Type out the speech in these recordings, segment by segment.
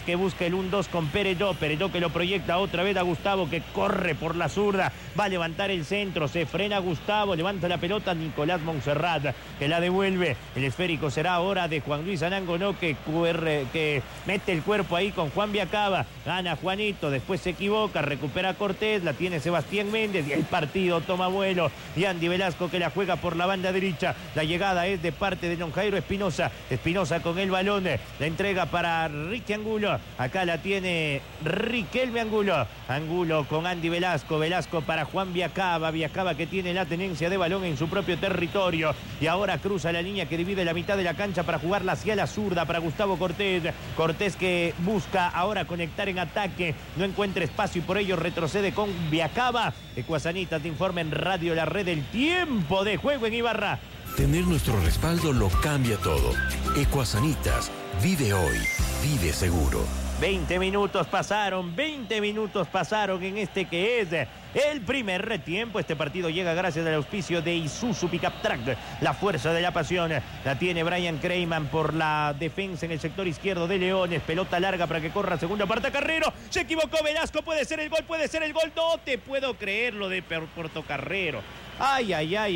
que busca el 1-2 con Perelló que lo proyecta otra vez a Gustavo, que corre por la zurda, va a levantar el centro, se frena Gustavo, levanta la pelota Nicolás Montserrat, que la devuelve. El esférico será ahora de Juan Luis Anangonó, que mete el cuerpo ahí con Juan Viacaba, gana Juanito, después se equivoca, recupera Cortés, la tiene Sebastián Méndez y el partido toma vuelo. Y Andy Velasco, que la juega por la banda derecha, la llegada es de parte de John Jairo Espinosa con el balón, la entrega para Ricky Angulo. Acá la tiene Riquelme Angulo con Andy Velasco para Juan Viacaba, que tiene la tenencia de balón en su propio territorio y ahora cruza la línea que divide la mitad de la cancha para jugarla hacia la zurda para Gustavo Cortés, que busca ahora conectar en ataque, no encuentra espacio y por ello retrocede con Viacaba. Ecuasanita te informa en Radio La Red el tiempo de juego en Ibarra. Tener nuestro respaldo lo cambia todo. Ecuasanitas, vive hoy, vive seguro. 20 minutos pasaron en este que es el primer tiempo. Este partido llega gracias al auspicio de Isuzu Pickup Truck, la fuerza de la pasión. La tiene Brian Creyman por la defensa en el sector izquierdo de Leones. Pelota larga para que corra segunda parte Carrero. Se equivocó Velasco, puede ser el gol. No te puedo creer lo de Portocarrero. Ay.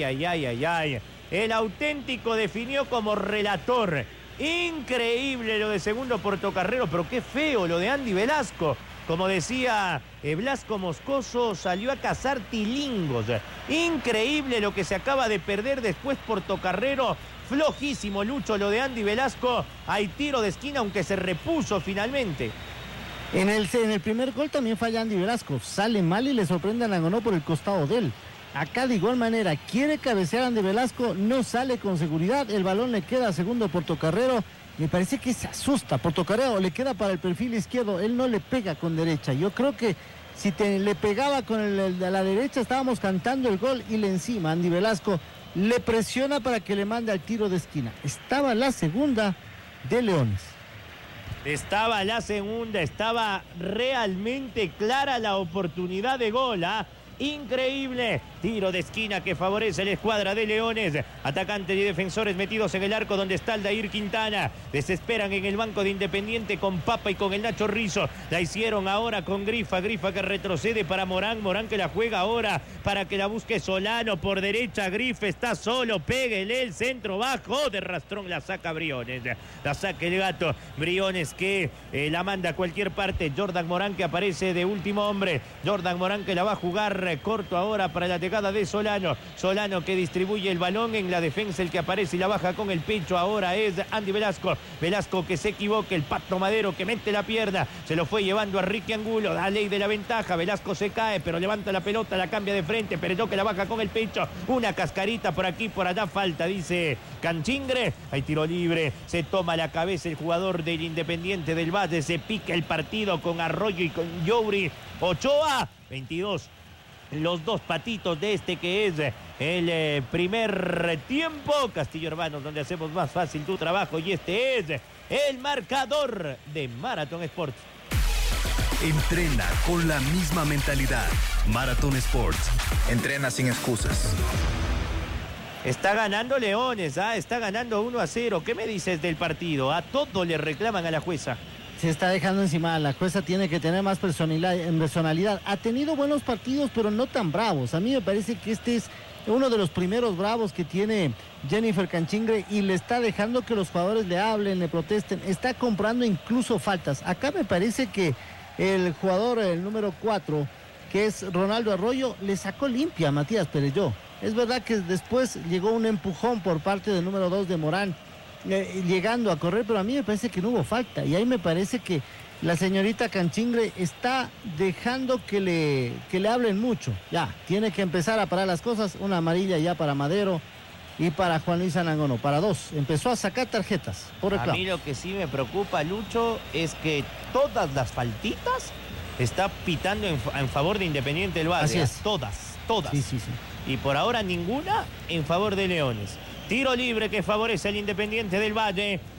El auténtico definió como relator. Increíble lo de segundo Portocarrero, pero qué feo lo de Andy Velasco. Como decía Blasco Moscoso, salió a cazar tilingos. Increíble lo que se acaba de perder después Portocarrero. Flojísimo, Lucho, lo de Andy Velasco. Hay tiro de esquina, aunque se repuso finalmente. En el primer gol también falla Andy Velasco. Sale mal y le sorprende a Anangonó por el costado de él. Acá de igual manera, quiere cabecear a Andy Velasco, no sale con seguridad, el balón le queda a segundo Portocarrero, me parece que se asusta, Portocarrero le queda para el perfil izquierdo, él no le pega con derecha, yo creo que si le pegaba con el de la derecha estábamos cantando el gol y le encima, Andy Velasco le presiona para que le mande al tiro de esquina, estaba la segunda de Leones. Estaba la segunda, estaba realmente clara la oportunidad de gol, Increíble, tiro de esquina que favorece a la escuadra de Leones. Atacantes y defensores metidos en el arco donde está Aldair Quintana. Desesperan en el banco de Independiente con Papa y con el Nacho Rizzo. La hicieron ahora con Grifa que retrocede para Morán que la juega ahora para que la busque Solano por derecha. Grifa está solo, péguele el centro bajo de rastrón, la saca Briones. La saca el gato Briones que la manda a cualquier parte. Jordan Morán que aparece de último hombre. Jordan Morán que la va a jugar corto ahora para la llegada de Solano que distribuye el balón en la defensa, el que aparece y la baja con el pecho ahora es Andy Velasco que se equivoca, el Pato Madero que mete la pierna, se lo fue llevando a Ricky Angulo, da ley de la ventaja, Velasco se cae pero levanta la pelota, la cambia de frente, Perelló que la baja con el pecho, una cascarita por aquí, por allá, falta, dice Canchingre, hay tiro libre, se toma la cabeza el jugador del Independiente del Valle, se pica el partido con Arroyo y con Yobri Ochoa, 22. Los dos patitos de este que es el primer tiempo. Castillo Hermanos, donde hacemos más fácil tu trabajo. Y este es el marcador de Marathon Sports. Entrena con la misma mentalidad. Marathon Sports. Entrena sin excusas. Está ganando Leones, está ganando 1-0. ¿Qué me dices del partido? A todo le reclaman a la jueza. Se está dejando encima, la jueza tiene que tener más personalidad. Ha tenido buenos partidos, pero no tan bravos. A mí me parece que este es uno de los primeros bravos que tiene Jennifer Canchingre y le está dejando que los jugadores le hablen, le protesten. Está comprando incluso faltas. Acá me parece que el jugador, el número 4, que es Ronaldo Arroyo, le sacó limpia a Matías Perelló. Es verdad que después llegó un empujón por parte del número 2 de Morán, llegando a correr, pero a mí me parece que no hubo falta, y ahí me parece que la señorita Canchingre está dejando que le hablen mucho. Ya, tiene que empezar a parar las cosas. Una amarilla ya para Madero y para Juan Luis Anangonó, para 2. Empezó a sacar tarjetas por reclamo. A mí lo que sí me preocupa, Lucho, es que todas las faltitas está pitando en favor de Independiente del Valle. Así es. Todas. Sí. Y por ahora ninguna en favor de Leones. Tiro libre que favorece al Independiente del Valle.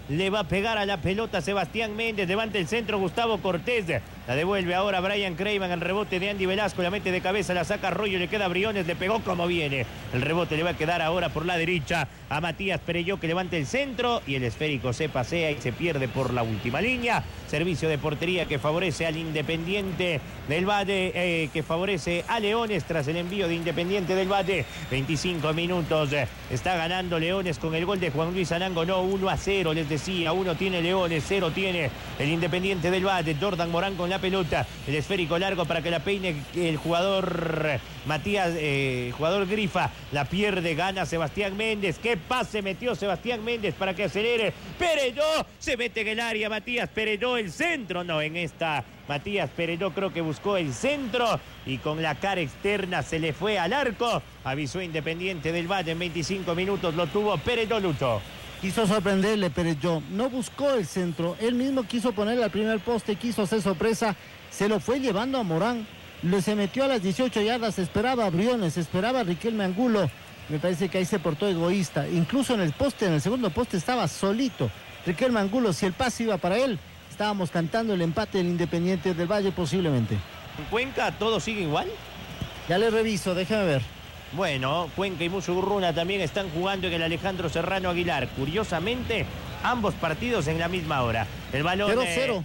le va a pegar a la pelota Sebastián Méndez, levanta el centro Gustavo Cortés, la devuelve ahora Brian Creighman, el rebote de Andy Velasco, la mete de cabeza, la saca Arroyo, le queda a Briones, le pegó como viene. El rebote le va a quedar ahora por la derecha a Matías Perelló, que levanta el centro y el esférico se pasea y se pierde por la última línea. Servicio de portería que favorece al Independiente del Valle, que favorece a Leones tras el envío de Independiente del Valle. 25 minutos, está ganando Leones con el gol de Juan Luis Arango, no, 1-0, les decía, 1 tiene Leones, 0 tiene el Independiente del Valle. Jordan Morán con la pelota, el esférico largo para que la peine el jugador Matías, jugador Grifa, la pierde, gana Sebastián Méndez. ¿Qué pase metió Sebastián Méndez para que acelere? Perelló, se mete en el área, Matías Perelló, el centro, no, en esta Matías Perelló creo que buscó el centro y con la cara externa se le fue al arco. Avisó Independiente del Valle en 25 minutos, lo tuvo Perelló, Lucho. Quiso sorprenderle Perelló, no buscó el centro, él mismo quiso ponerle al primer poste, quiso hacer sorpresa, se lo fue llevando a Morán, se metió a las 18 yardas, esperaba a Briones, esperaba a Riquelme Angulo. Me parece que ahí se portó egoísta, incluso en el poste, en el segundo poste estaba solito Riquelme Angulo. Si el pase iba para él, estábamos cantando el empate del Independiente del Valle posiblemente. ¿En Cuenca todo sigue igual? Ya le reviso, déjame ver. Bueno, Cuenca y Musurruna también están jugando en el Alejandro Serrano Aguilar. Curiosamente, ambos partidos en la misma hora. El balón 0-0.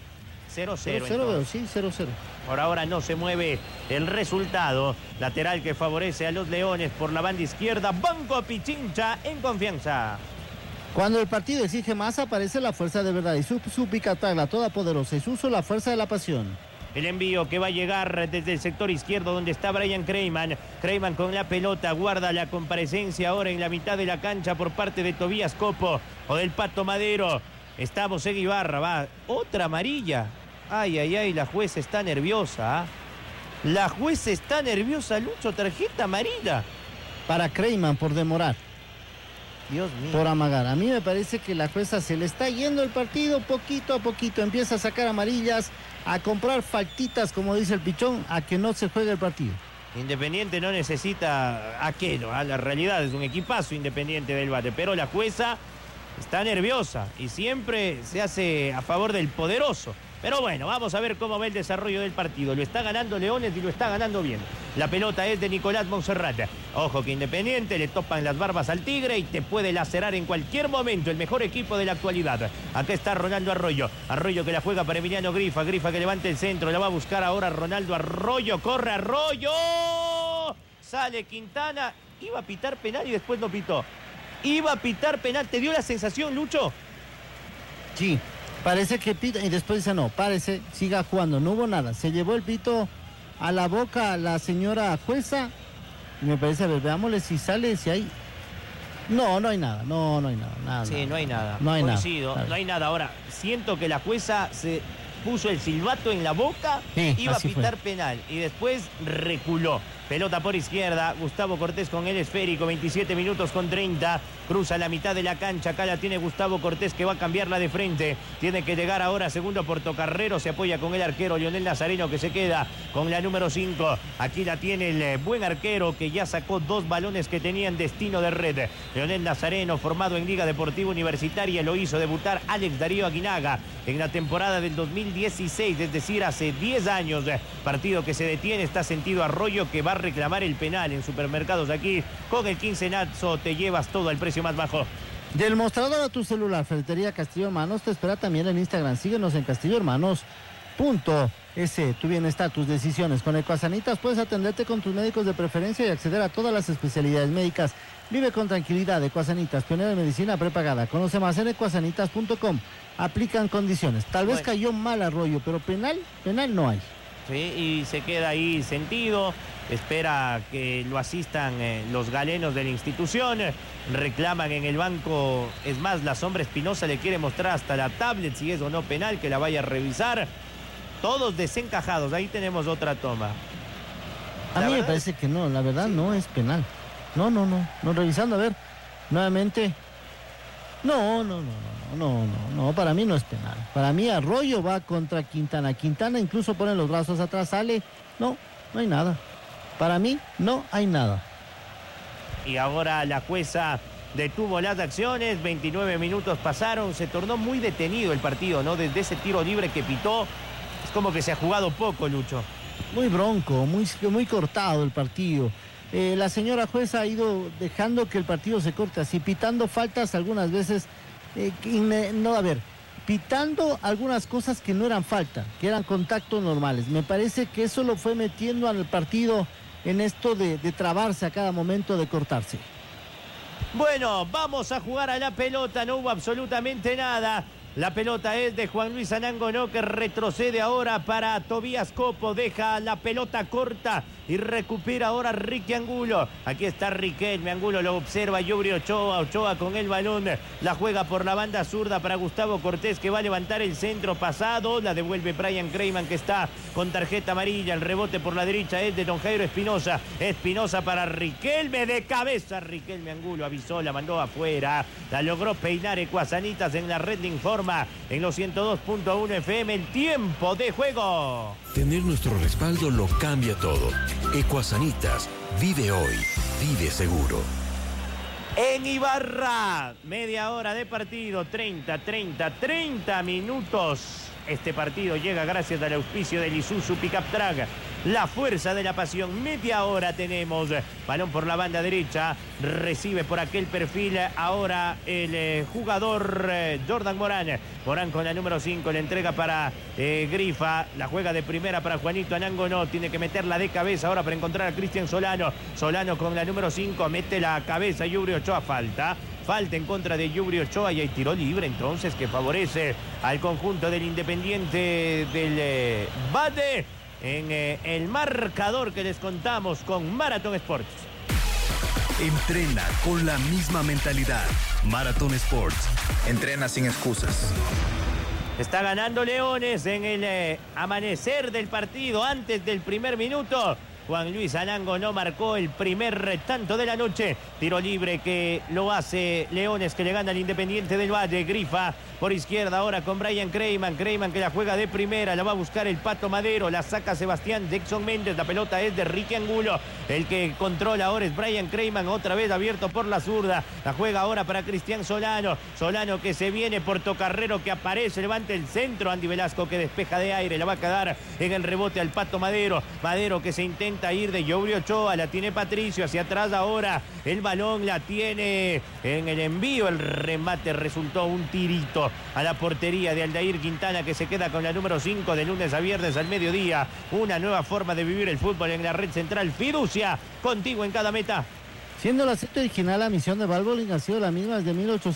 0-0. Sí, 0-0. Por ahora no se mueve el resultado. Lateral que favorece a los Leones por la banda izquierda. Banco Pichincha en confianza. Cuando el partido exige más, aparece la fuerza de verdad y su Picatar, la todopoderosa, y su uso la fuerza de la pasión. El envío que va a llegar desde el sector izquierdo donde está Brian Creighman. Creighman con la pelota, guarda la comparecencia ahora en la mitad de la cancha por parte de Tobías Copo o del Pato Madero. Estamos en Ibarra, va otra amarilla. Ay, ay, ay, la jueza está nerviosa. La jueza está nerviosa, Lucho, tarjeta amarilla. Para Creighman por demorar. Dios mío. Por amagar. A mí me parece que la jueza se le está yendo el partido poquito a poquito. Empieza a sacar amarillas, a comprar faltitas, como dice el Pichón, a que no se juegue el partido. Independiente no necesita aquello, la realidad es un equipazo Independiente del Valle, pero la jueza está nerviosa y siempre se hace a favor del poderoso. Pero bueno, vamos a ver cómo va el desarrollo del partido. Lo está ganando Leones y lo está ganando bien. La pelota es de Nicolás Monserrat. Ojo que Independiente le topan las barbas al Tigre y te puede lacerar en cualquier momento. El mejor equipo de la actualidad. Acá está Ronaldo Arroyo. Arroyo que la juega para Emiliano Grifa. Grifa que levanta el centro. La va a buscar ahora Ronaldo Arroyo. Corre Arroyo. Sale Quintana. Iba a pitar penal y después no pitó. Iba a pitar penal. ¿Te dio la sensación, Lucho? Sí. Parece que pita y después dice no, parece, siga jugando, no hubo nada. Se llevó el pito a la boca la señora jueza y me parece, a ver, veámosle si sale, si hay... No hay nada, no hay nada. Sí, no hay nada. No hay Coincido, nada. no hay nada. Ahora, siento que la jueza se puso el silbato en la boca, sí, iba a pitar penal y después reculó. Pelota por izquierda, Gustavo Cortés con el esférico, 27 minutos con 30, cruza la mitad de la cancha, acá la tiene Gustavo Cortés que va a cambiarla de frente, tiene que llegar ahora segundo Portocarrero, se apoya con el arquero Lionel Nazareno que se queda con la número 5, aquí la tiene el buen arquero que ya sacó 2 balones que tenían destino de red, Lionel Nazareno formado en Liga Deportiva Universitaria, lo hizo debutar Alex Darío Aguinaga en la temporada del 2016, es decir, hace 10 años, partido que se detiene, está sentido Arroyo que va a reclamar el penal en Supermercados aquí. Con el quincenazo te llevas todo al precio más bajo. Del mostrador a tu celular, Ferretería Castillo Hermanos te espera también en Instagram. Síguenos en castillohermanos.es. Tu bienestar, tus decisiones. Con Ecuasanitas puedes atenderte con tus médicos de preferencia y acceder a todas las especialidades médicas. Vive con tranquilidad. Ecuasanitas, pionera de medicina prepagada. Conoce más en ecuasanitas.com. Aplican condiciones. Tal vez cayó mal Arroyo, pero penal no hay. Sí, y se queda ahí sentido, espera que lo asistan los galenos de la institución, reclaman en el banco, es más, la Sombra Espinosa le quiere mostrar hasta la tablet si es o no penal, que la vaya a revisar, todos desencajados, ahí tenemos otra toma. A mí me parece que no, la verdad sí. No es penal, no, revisando, a ver, nuevamente, no, para mí no es penal. Para mí Arroyo va contra Quintana. Quintana incluso pone los brazos atrás, sale. No hay nada. Para mí no hay nada. Y ahora la jueza detuvo las acciones. 29 minutos pasaron, se tornó muy detenido el partido, ¿no? Desde ese tiro libre que pitó, es como que se ha jugado poco, Lucho. Muy bronco, muy cortado el partido. La señora jueza ha ido dejando que el partido se corte así, pitando faltas algunas veces, pitando algunas cosas que no eran falta, que eran contactos normales. Me parece que eso lo fue metiendo al partido en esto de trabarse a cada momento, de cortarse. Bueno, vamos a jugar a la pelota, no hubo absolutamente nada. La pelota es de Juan Luis Anangonó, que retrocede ahora para Tobías Copo, deja la pelota corta y recupera ahora Ricky Angulo. Aquí está Riquelme, Angulo lo observa, Yuri Ochoa con el balón, la juega por la banda zurda para Gustavo Cortés, que va a levantar el centro pasado, la devuelve Brian Creyman, que está con tarjeta amarilla. El rebote por la derecha es de Don Jairo Espinosa, Espinosa para Riquelme, de cabeza Riquelme, Angulo avisó, la mandó afuera, la logró peinar Ecuasanitas en la red de Informa, en los 102.1 FM, el tiempo de juego. Tener nuestro respaldo lo cambia todo. Ecuasanitas, vive hoy, vive seguro. En Ibarra, media hora de partido, 30 minutos. Este partido llega gracias al auspicio del Isuzu Pickup Truck, la fuerza de la pasión. Media hora tenemos, balón por la banda derecha, recibe por aquel perfil ahora el jugador Jordan Morán. Morán con la número 5, le entrega para Grifa, la juega de primera para Juanito Anangonó, tiene que meterla de cabeza ahora para encontrar a Cristian Solano. Solano con la número 5, mete la cabeza, Yuri Ochoa, falta en contra de Yuri Ochoa y hay tiro libre entonces que favorece al conjunto del Independiente del Valle en el marcador que les contamos con Marathon Sports. Entrena con la misma mentalidad. Marathon Sports. Entrena sin excusas. Está ganando Leones en el amanecer del partido, antes del primer minuto. Juan Luis Anangonó marcó el primer tanto de la noche. Tiro libre que lo hace Leones, que le gana al Independiente del Valle. Grifa por izquierda ahora con Brian Creyman. Creyman que la juega de primera, la va a buscar el Pato Madero. La saca Sebastián Jackson Méndez. La pelota es de Ricky Angulo. El que controla ahora es Brian Creyman, otra vez abierto por la zurda. La juega ahora para Cristian Solano. Solano que se viene, Portocarrero que aparece, levanta el centro. Andy Velasco que despeja de aire. La va a quedar en el rebote al Pato Madero. Madero que se intenta ir de Yuri Ochoa, la tiene Patricio, hacia atrás ahora, el balón la tiene en el envío, el remate resultó un tirito a la portería de Aldair Quintana, que se queda con la número 5 de lunes a viernes al mediodía. Una nueva forma de vivir el fútbol en la red central. Fiducia, contigo en cada meta. Siendo la seta original, la misión de Valvoline ha sido la misma desde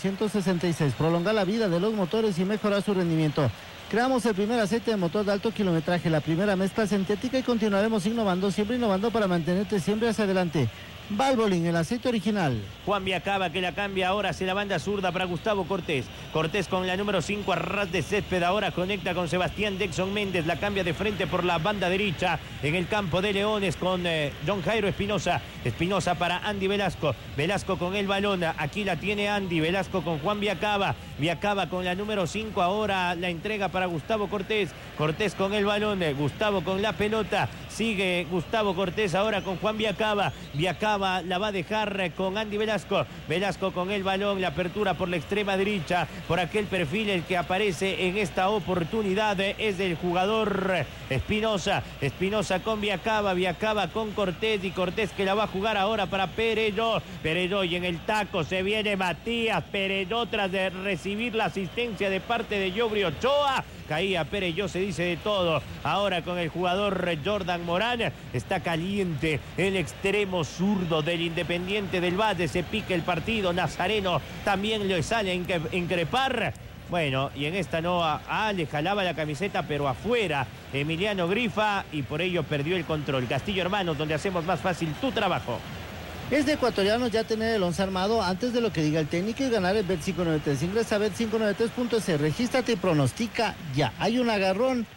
1866, prolongar la vida de los motores y mejorar su rendimiento. Creamos el primer aceite de motor de alto kilometraje, la primera mezcla sintética, y continuaremos innovando, siempre innovando para mantenerte siempre hacia adelante. Valvoline, el aceite original. Juan Viacaba que la cambia ahora hacia la banda zurda para Gustavo Cortés. Cortés con la número 5 a ras de césped. Ahora conecta con Sebastián Jackson Méndez. La cambia de frente por la banda derecha en el campo de Leones con Don Jairo Espinosa. Espinosa para Andy Velasco. Velasco con el balón. Aquí la tiene Andy. Velasco con Juan Viacaba. Viacaba con la número 5. Ahora la entrega para Gustavo Cortés. Cortés con el balón. Gustavo con la pelota. Sigue Gustavo Cortés ahora con Juan Viacaba. Viacaba la va a dejar con Andy Velasco. Velasco con el balón, la apertura por la extrema derecha, por aquel perfil. El que aparece en esta oportunidad es el jugador Espinosa. Espinosa con Viacaba, Viacaba con Cortés, y Cortés que la va a jugar ahora para Perelló. Perelló, y en el taco se viene Matías Perelló tras de recibir la asistencia de parte de Yuri Ochoa. Caía Perelló, se dice de todo. Ahora con el jugador Jordan Morán. Está caliente el extremo zurdo del Independiente del Valle. Se pica el partido. Nazareno también le sale a increpar. Bueno, y en esta no le jalaba la camiseta, pero afuera Emiliano Grifa, y por ello perdió el control. Castillo Hermanos, donde hacemos más fácil tu trabajo. Es de ecuatorianos ya tener el once armado antes de lo que diga el técnico y ganar el Bet593. Ingresa a Bet593.es, regístrate y pronostica ya. Hay un agarrón,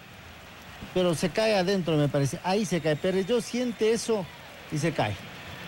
pero se cae adentro, me parece. Ahí se cae, pero yo siente eso y se cae.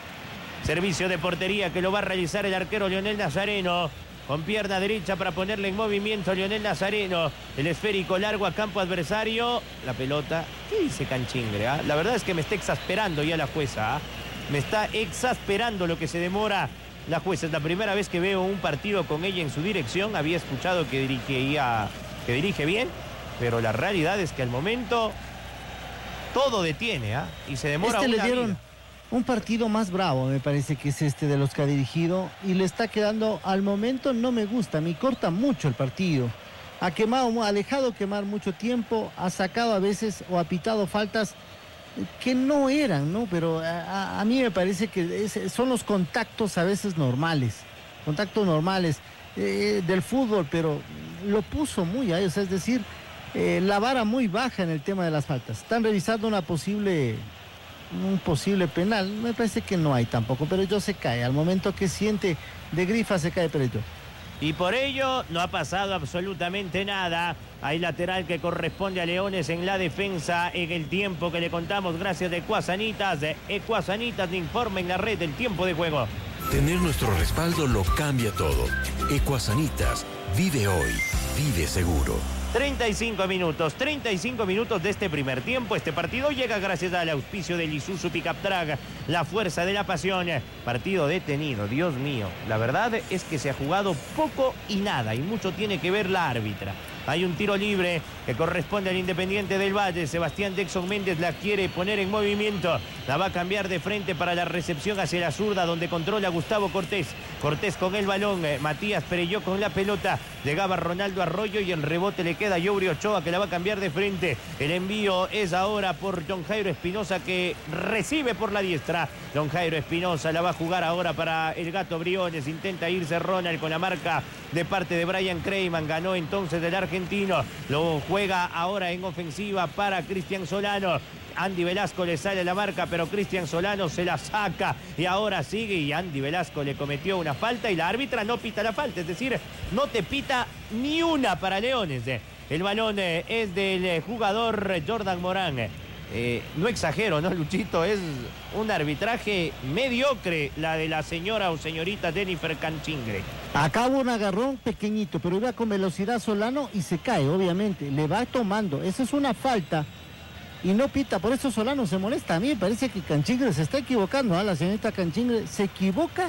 Servicio de portería que lo va a realizar el arquero Leonel Nazareno. Con pierna derecha para ponerle en movimiento Leonel Nazareno. El esférico largo a campo adversario. La pelota. ¿Qué dice Canchingre? La verdad es que me está exasperando ya la jueza. Me está exasperando lo que se demora La jueza es la primera vez que veo un partido con ella en su dirección. Había escuchado que dirige bien, pero la realidad es que al momento todo detiene, ¿ah? Y se demora una le dieron vida. un partido más bravo, me parece que es este de los que ha dirigido, y le está quedando, al momento no me gusta, me corta mucho el partido. Ha dejado quemar mucho tiempo, ha sacado a veces o ha pitado faltas que no eran, ¿no? Pero a mí me parece que son los contactos a veces normales del fútbol, pero lo puso muy ahí, o sea, es decir, la vara muy baja en el tema de las faltas. Están revisando un posible penal, me parece que no hay tampoco, pero yo se cae, al momento que siente de Grifa se cae Perello. Y por ello no ha pasado absolutamente nada. Hay lateral que corresponde a Leones en la defensa en el tiempo que le contamos gracias a Ecuasanitas. Ecuasanitas le informa en la red del tiempo de juego. Tener nuestro respaldo lo cambia todo. Ecuasanitas, vive hoy, vive seguro. 35 minutos de este primer tiempo. Este partido llega gracias al auspicio del Isuzu Pickup Drag, la fuerza de la pasión. Partido detenido, Dios mío. La verdad es que se ha jugado poco y nada, y mucho tiene que ver la árbitra. Hay un tiro libre que corresponde al Independiente del Valle. Sebastián Dexon Méndez la quiere poner en movimiento. La va a cambiar de frente para la recepción hacia la zurda, donde controla Gustavo Cortés. Cortés con el balón. Matías Perelló con la pelota. Llegaba Ronaldo Arroyo y el rebote le queda a Yuri Ochoa, que la va a cambiar de frente. El envío es ahora por John Jairo Espinosa, que recibe por la diestra. John Jairo Espinosa la va a jugar ahora para el Gato Briones. Intenta irse Ronald con la marca de parte de Brian Creyman. Ganó entonces del argentino. Lo juega ahora en ofensiva para Cristian Solano. Andy Velasco le sale la marca, pero Cristian Solano se la saca y ahora sigue, y Andy Velasco le cometió una falta y la árbitra no pita la falta, es decir, no te pita ni una para Leones. El balón es del jugador Jordan Morán. No exagero, ¿no, Luchito? Es un arbitraje mediocre la de la señora o señorita Jennifer Canchingre. Acá hubo un agarrón pequeñito, pero iba con velocidad Solano y se cae, obviamente. Le va tomando. Esa es una falta y no pita. Por eso Solano se molesta. A mí me parece que Canchingre se está equivocando. La señorita Canchingre se equivoca,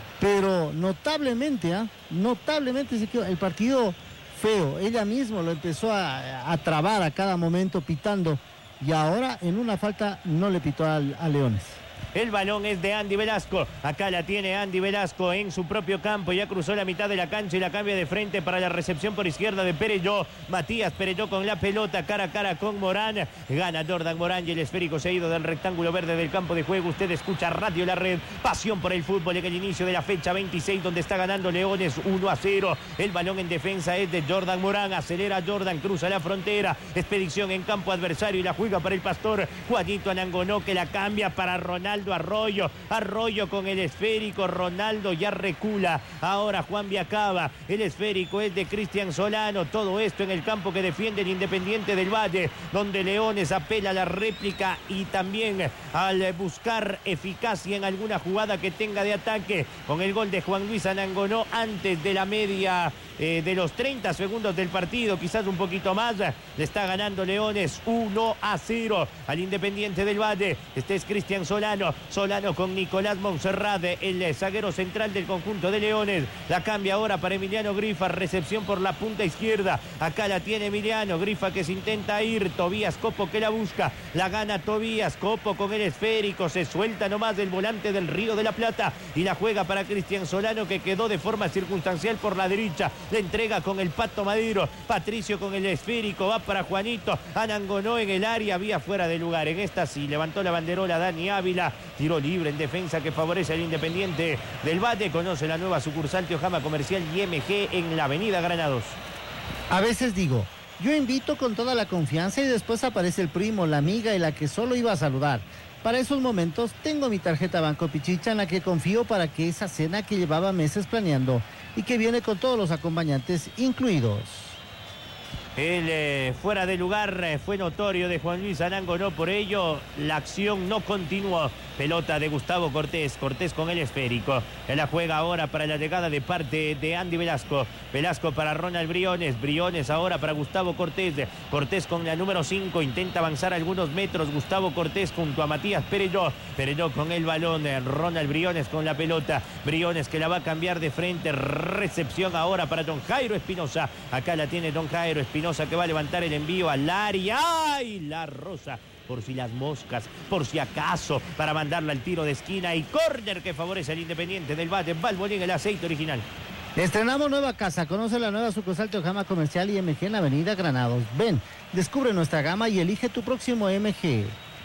pero notablemente, notablemente se equivoca. El partido feo. Ella misma lo empezó a trabar a cada momento pitando. Y ahora en una falta no le pitó a Leones. El balón es de Andy Velasco. Acá la tiene Andy Velasco en su propio campo. Ya cruzó la mitad de la cancha y la cambia de frente para la recepción por izquierda de Perelló. Matías Perelló con la pelota cara a cara con Morán. Gana Jordan Morán y el esférico se ha ido del rectángulo verde del campo de juego. Usted escucha Radio La Red. Pasión por el fútbol en el inicio de la fecha 26, donde está ganando Leones 1-0. El balón en defensa es de Jordan Morán. Acelera Jordan, cruza la frontera. Expedición en campo adversario y la juega para el pastor Juanito Anangonó, que la cambia para Ronaldo Arroyo. Arroyo con el esférico. Ronaldo ya recula. Ahora Juan Viacaba. El esférico es de Cristian Solano. Todo esto en el campo que defiende el Independiente del Valle, donde Leones apela a la réplica y también al buscar eficacia en alguna jugada que tenga de ataque, con el gol de Juan Luis Anangonó antes de la media de los 30 segundos del partido, quizás un poquito más. Le está ganando Leones 1-0 al Independiente del Valle. Este es Cristian Solano. Solano con Nicolás Monserrat, el zaguero central del conjunto de Leones. La cambia ahora para Emiliano Grifa. Recepción por la punta izquierda. Acá la tiene Emiliano Grifa, que se intenta ir. Tobías Copo que la busca. La gana Tobías Copo con el esférico. Se suelta nomás del volante del Río de la Plata y la juega para Cristian Solano, que quedó de forma circunstancial por la derecha. Le entrega con el Pato Madero. Patricio con el esférico. Va para Juanito. Anangonó en el área. Vía fuera de lugar. En esta sí levantó la banderola Dani Ávila. Tiro libre en defensa que favorece al Independiente del Valle. Conoce la nueva sucursal Teojama Comercial IMG en la avenida Granados. A veces digo, yo invito con toda la confianza y después aparece el primo, la amiga y la que solo iba a saludar. Para esos momentos tengo mi tarjeta Banco Pichicha, en la que confío para que esa cena que llevaba meses planeando y que viene con todos los acompañantes incluidos. El fuera de lugar fue notorio de Juan Luis Arango, no por ello la acción no continuó. Pelota de Gustavo Cortés, Cortés con el esférico. Él la juega ahora para la llegada de parte de Andy Velasco. Velasco para Ronald Briones, Briones ahora para Gustavo Cortés. Cortés con la número 5, intenta avanzar algunos metros. Gustavo Cortés junto a Matías Perelló. Perelló con el balón, Ronald Briones con la pelota. Briones que la va a cambiar de frente. Recepción ahora para don Jairo Espinosa. Acá la tiene don Jairo Espinosa, que va a levantar el envío al área. ¡Ay! La rosa, por si las moscas, por si acaso, para mandarla al tiro de esquina y córner que favorece al Independiente del Valle. Balbolín, el aceite original. Estrenamos nueva casa. Conoce la nueva sucursal Teojama Comercial y MG en la avenida Granados. Ven, descubre nuestra gama y elige tu próximo MG.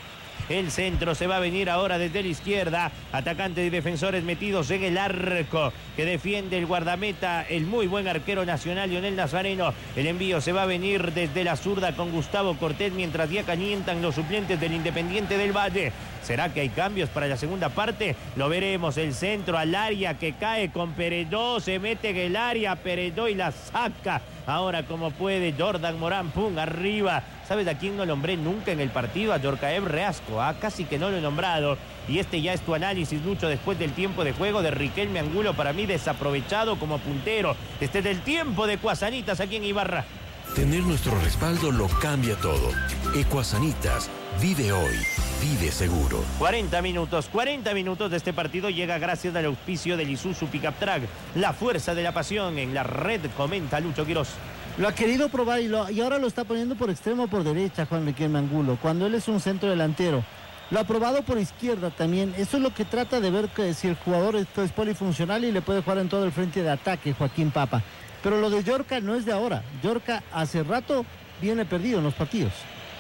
El centro se va a venir ahora desde la izquierda. Atacantes y defensores metidos en el arco que defiende el guardameta, el muy buen arquero nacional Lionel Nazareno. El envío se va a venir desde la zurda con Gustavo Cortés mientras ya calientan los suplentes del Independiente del Valle. ¿Será que hay cambios para la segunda parte? Lo veremos. El centro al área que cae con Perelló. Se mete en el área Perelló y la saca. Ahora como puede Jordan Morán, pum, arriba. ¿Sabes a quién no nombré nunca en el partido? A Yorcaev Reasco, casi que no lo he nombrado. Y este ya es tu análisis, Lucho, después del tiempo de juego de Riquelme Angulo, para mí desaprovechado como puntero. Este es el tiempo de Cuasanitas aquí en Ibarra. Tener nuestro respaldo lo cambia todo. Ecuasanitas, vive hoy, vive seguro. 40 minutos de este partido llega gracias al auspicio del Isuzu Pickup Truck. La fuerza de la pasión en la red, comenta Lucho Quiroz. Lo ha querido probar y ahora lo está poniendo por extremo por derecha Juan Riquelme Angulo, cuando él es un centro delantero. Lo ha probado por izquierda también. Eso es lo que trata de ver, que si el jugador es polifuncional y le puede jugar en todo el frente de ataque, Joaquín Papa. Pero lo de Yorca no es de ahora. Yorca hace rato viene perdido en los partidos.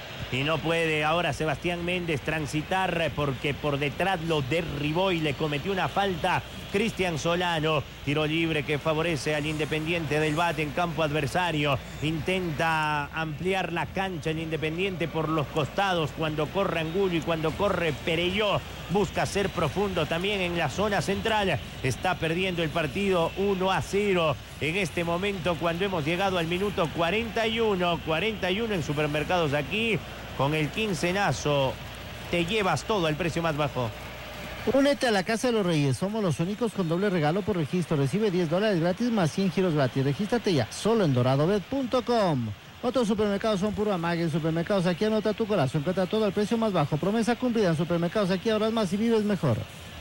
Y no puede ahora Sebastián Méndez transitar porque por detrás lo derribó y le cometió una falta Cristian Solano. Tiro libre que favorece al Independiente del Valle en campo adversario. Intenta ampliar la cancha el Independiente por los costados cuando corre Angulo y cuando corre Perelló. Busca ser profundo también en la zona central. Está perdiendo el partido 1-0 en este momento cuando hemos llegado al minuto 41 en Supermercados Aquí. Con el quincenazo te llevas todo al precio más bajo. Únete a la Casa de los Reyes. Somos los únicos con doble regalo por registro. Recibe $10 gratis más 100 giros gratis. Regístrate ya, solo en doradobet.com. Otros supermercados son puro amague. En Supermercados Aquí anota tu corazón. Encuentra todo al precio más bajo. Promesa cumplida en Supermercados Aquí. Ahorras más y vives mejor.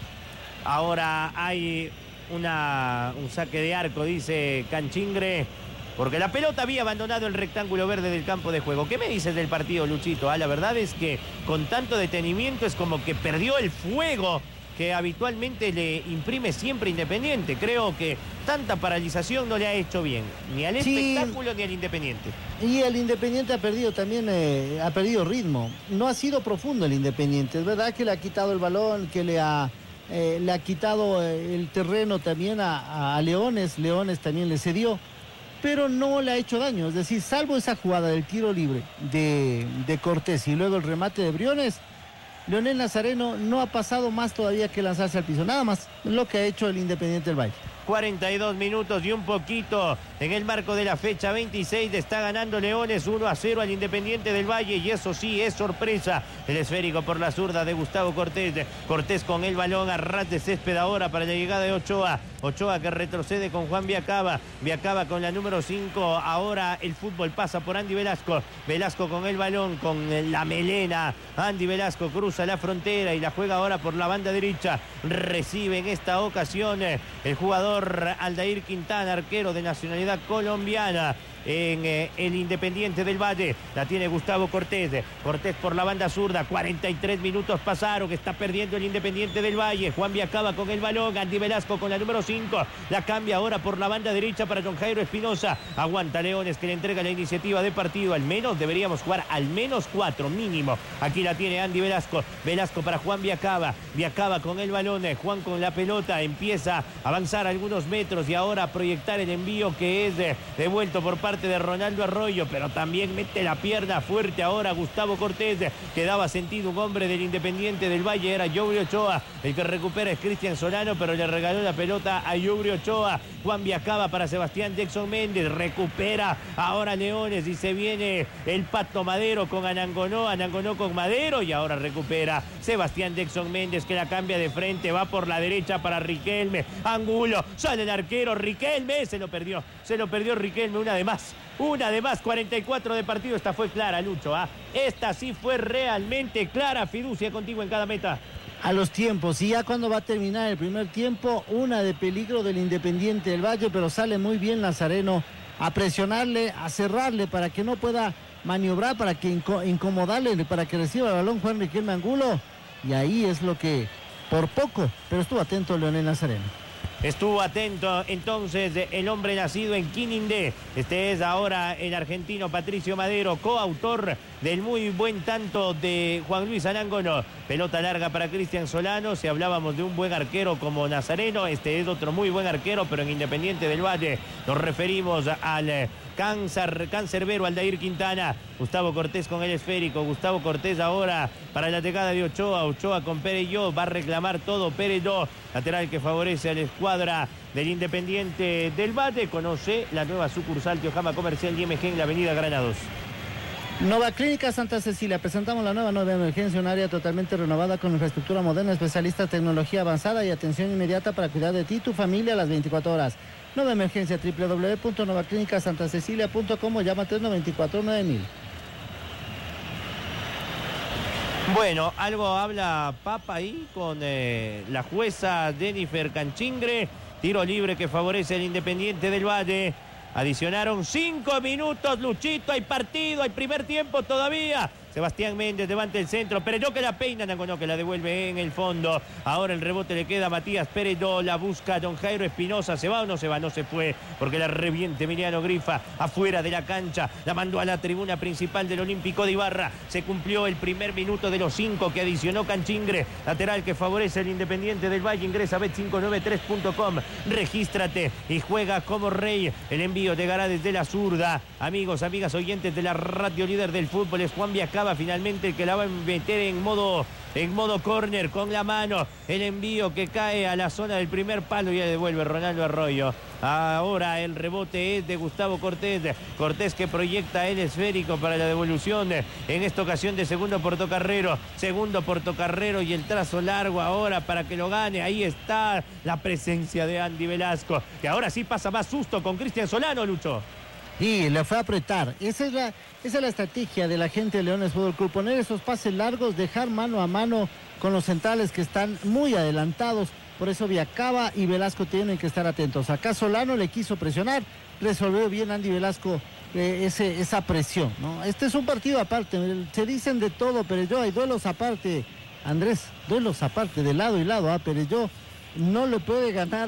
Ahora hay un saque de arco, dice Canchingre, porque la pelota había abandonado el rectángulo verde del campo de juego. ¿Qué me dices del partido, Luchito? La verdad es que con tanto detenimiento es como que perdió el fuego que habitualmente le imprime siempre Independiente. Creo que tanta paralización no le ha hecho bien, ni al espectáculo ni al Independiente. Y el Independiente ha perdido también, ha perdido ritmo. No ha sido profundo el Independiente. Es verdad que le ha quitado el balón, que le ha quitado el terreno también a Leones. Leones también le cedió, pero no le ha hecho daño. Es decir, salvo esa jugada del tiro libre de Cortés y luego el remate de Briones, Lionel Nazareno no ha pasado más todavía que lanzarse al piso. Nada más lo que ha hecho el Independiente del Valle. 42 minutos y un poquito en el marco de la fecha 26. Está ganando Leones 1-0 al Independiente del Valle y eso sí es sorpresa. El esférico por la zurda de Gustavo Cortés. Cortés con el balón a ras de césped ahora para la llegada de Ochoa. Ochoa que retrocede con Juan Viacaba. Viacaba con la número 5. Ahora el fútbol pasa por Andy Velasco. Velasco con el balón, con la melena. Andy Velasco cruza la frontera y la juega ahora por la banda derecha. Recibe en esta ocasión el jugador Aldair Quintana, arquero de nacionalidad colombiana. En el Independiente del Valle la tiene Gustavo Cortés. Cortés por la banda zurda. 43 minutos pasaron. Está perdiendo el Independiente del Valle. Juan Viacaba con el balón. Andy Velasco con la número 5. La cambia ahora por la banda derecha para don Jairo Espinosa. Aguanta Leones que le entrega la iniciativa de partido. Al menos deberíamos jugar al menos 4 mínimo. Aquí la tiene Andy Velasco. Velasco para Juan Viacaba. Viacaba con el balón. Juan con la pelota. Empieza a avanzar algunos metros y ahora a proyectar el envío que es devuelto por parte parte de Ronaldo Arroyo, pero también mete la pierna fuerte ahora Gustavo Cortés, que daba sentido un hombre del Independiente del Valle, era Yuri Ochoa, el que recupera es Cristian Solano, pero le regaló la pelota a Yuri Ochoa. Juan Viacaba para Sebastián Jackson Méndez, recupera ahora Leones y se viene el Pato Madero con Anangonó con Madero y ahora recupera Sebastián Jackson Méndez, que la cambia de frente, va por la derecha para Riquelme, Angulo, sale el arquero Riquelme, se lo perdió Riquelme, una de más, 44 de partido. Esta fue clara, Lucho, esta sí fue realmente clara. Fiducia contigo en cada meta. A los tiempos, y ya cuando va a terminar el primer tiempo, una de peligro del Independiente del Valle, pero sale muy bien Nazareno a presionarle, a cerrarle para que no pueda maniobrar, para que incomodarle, para que reciba el balón Juan Riquelme Angulo, y ahí es lo que por poco, pero estuvo atento Leonel Nazareno. Estuvo atento entonces el hombre nacido en Quinindé. Este es ahora el argentino Patricio Madero, coautor del muy buen tanto de Juan Luis Anangonó. Pelota larga para Cristian Solano. Si hablábamos de un buen arquero como Nazareno, este es otro muy buen arquero, pero en Independiente del Valle nos referimos al cancerbero Aldair Quintana. Gustavo Cortés con el esférico. Gustavo Cortés ahora para la llegada de Ochoa. Ochoa con Perelló. Va a reclamar todo Perelló. Lateral que favorece a la escuadra del Independiente del Valle. Conoce la nueva sucursal Teojama Comercial IMG en la avenida Granados. Nova Clínica Santa Cecilia. Presentamos la nueva emergencia, un área totalmente renovada con infraestructura moderna, especialistas, tecnología avanzada y atención inmediata para cuidar de ti y tu familia a las 24 horas. Nueva emergencia, www.novaclínicasantacecilia.com o llama 394-9000. Bueno, algo habla Papa ahí con la jueza Jennifer Canchingre. Tiro libre que favorece al Independiente del Valle. Adicionaron 5 minutos, Luchito, hay partido, hay primer tiempo todavía. Sebastián Méndez levanta el centro, Perelló que la peina, Anangonó que la devuelve en el fondo. Ahora el rebote le queda a Matías Perelló, la busca Don Jairo Espinosa. ¿Se va o no se va? No se fue, porque la reviente Emiliano Grifa afuera de la cancha. La mandó a la tribuna principal del Olímpico de Ibarra. Se cumplió el primer minuto de los 5 que adicionó Canchingre. Lateral que favorece al Independiente del Valle. Ingresa a bet593.com. Regístrate y juega como rey. El envío llegará desde la zurda. Amigos, amigas oyentes de la radio líder del fútbol, es Juan Viacaba finalmente el que la va a meter en modo córner con la mano. El envío que cae a la zona del primer palo y ya devuelve Ronaldo Arroyo. Ahora el rebote es de Gustavo Cortés. Cortés que proyecta el esférico para la devolución. En esta ocasión de segundo Portocarrero y el trazo largo ahora para que lo gane. Ahí está la presencia de Andy Velasco, que ahora sí pasa más susto con Cristian Solano, Lucho. Y le fue a apretar. Esa es la estrategia de la gente de Leones Fútbol Club. Poner esos pases largos, dejar mano a mano con los centrales que están muy adelantados. Por eso Viacaba y Velasco tienen que estar atentos. Acá Solano le quiso presionar. Resolvió bien Andy Velasco esa presión, ¿no? Este es un partido aparte. Se dicen de todo, pero hay duelos aparte. Andrés, duelos aparte, de lado y lado. Perelló no le puede ganar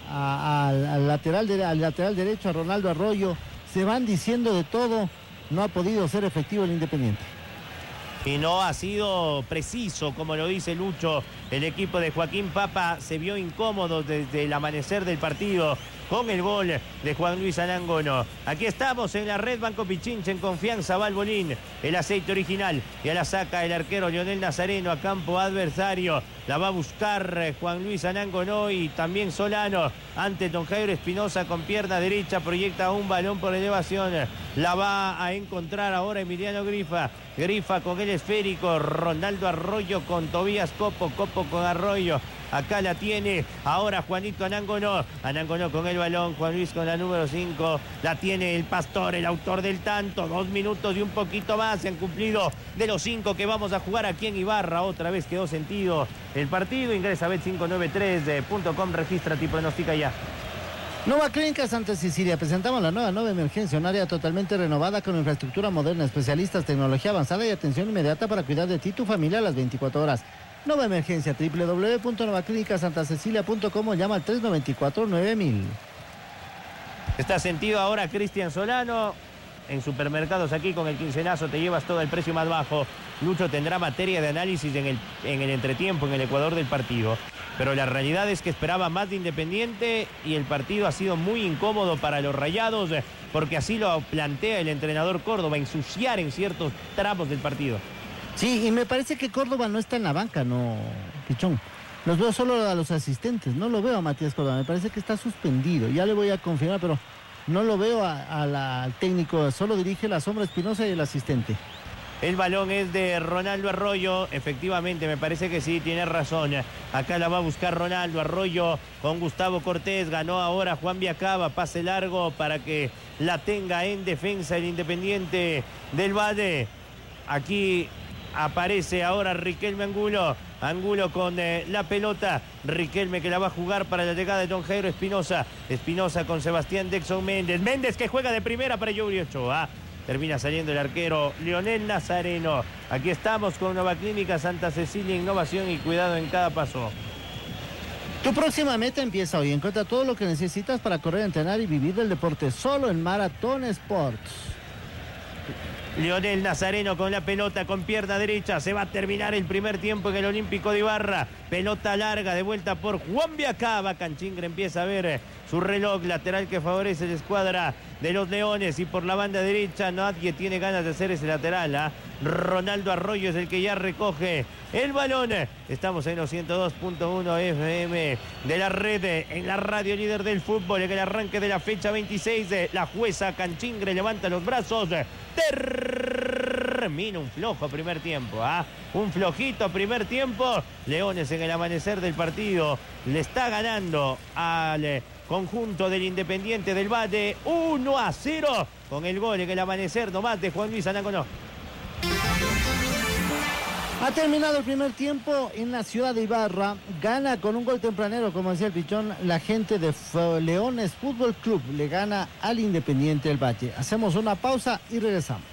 al lateral derecho, a Ronaldo Arroyo. Se van diciendo de todo, no ha podido ser efectivo el Independiente. Y no ha sido preciso, como lo dice Lucho. El equipo de Joaquín Papa se vio incómodo desde el amanecer del partido con el gol de Juan Luis Anangonó. Aquí estamos en la red Banco Pichincha, en confianza, Valbolín, el aceite original. Ya la saca el arquero Leonel Nazareno a campo adversario. La va a buscar Juan Luis Anangonó y también Solano. Ante Don Jairo Espinosa con pierna derecha, proyecta un balón por elevación. La va a encontrar ahora Emiliano Grifa. Grifa con el esférico. Ronaldo Arroyo con Tobías Copo. Copo con Arroyo. Acá la tiene ahora Juanito Anangonó. Anangonó con el balón. Juan Luis con la número 5. La tiene el Pastor, el autor del tanto. 2 minutos y un poquito más. Se han cumplido de los 5 que vamos a jugar aquí en Ibarra. Otra vez quedó sentido el partido. Ingresa a bet593.com. Regístrate y pronostica ya. Nova Clínica Santa Cecilia. Presentamos la nueva emergencia, un área totalmente renovada con infraestructura moderna, especialistas, tecnología avanzada y atención inmediata para cuidar de ti y tu familia a las 24 horas. Nueva emergencia, www.novaclínicasantacecilia.com o llama al 394-9000. Está sentido ahora Cristian Solano. en supermercados aquí con el quincenazo te llevas todo el precio más bajo. Lucho tendrá materia de análisis en el entretiempo, en el Ecuador del partido. Pero la realidad es que esperaba más de Independiente y el partido ha sido muy incómodo para los Rayados, porque así lo plantea el entrenador Córdoba, ensuciar en ciertos tramos del partido. Sí, y me parece que Córdoba no está en la banca, no, Pichón. Los veo solo a los asistentes, no lo veo a Matías Córdoba, me parece que está suspendido. Ya le voy a confirmar, pero no lo veo al técnico, solo dirige la Sombra Espinosa y el asistente. El balón es de Ronaldo Arroyo, efectivamente, me parece que sí, tiene razón. Acá la va a buscar Ronaldo Arroyo con Gustavo Cortés, ganó ahora Juan Viacaba, pase largo para que la tenga en defensa el Independiente del Valle. Aquí aparece ahora Riquelme Angulo. Angulo con la pelota. Riquelme que la va a jugar para la llegada de Don Jairo Espinosa. Espinosa con Sebastián Dexon Méndez. Méndez que juega de primera para Yuri Ochoa. Termina saliendo el arquero Leonel Nazareno. Aquí estamos con Nova Clínica Santa Cecilia, innovación y cuidado en cada paso. Tu próxima meta empieza hoy. Encuentra todo lo que necesitas para correr, entrenar y vivir del deporte solo en Maratón Sports. Leonel Nazareno con la pelota con pierna derecha. Se va a terminar el primer tiempo en el Olímpico de Ibarra. Pelota larga de vuelta por Juan Viacaba. Canchingre empieza a ver su reloj lateral que favorece la escuadra de los Leones. Y por la banda derecha nadie tiene ganas de hacer ese lateral. Ronaldo Arroyo es el que ya recoge el balón. Estamos en los 102.1 FM de la red, en la radio líder del fútbol, en el arranque de la fecha 26. La jueza Canchingre levanta los brazos. Termina un flojo primer tiempo. Un flojito primer tiempo. Leones en el amanecer del partido le está ganando al conjunto del Independiente del Valle 1-0 con el gol en el amanecer nomás de Juan Luis Anangonó. Ha terminado el primer tiempo en la ciudad de Ibarra. Gana con un gol tempranero, como decía el Pichón, la gente de Leones Fútbol Club. Le gana al Independiente del Valle. Hacemos una pausa y regresamos.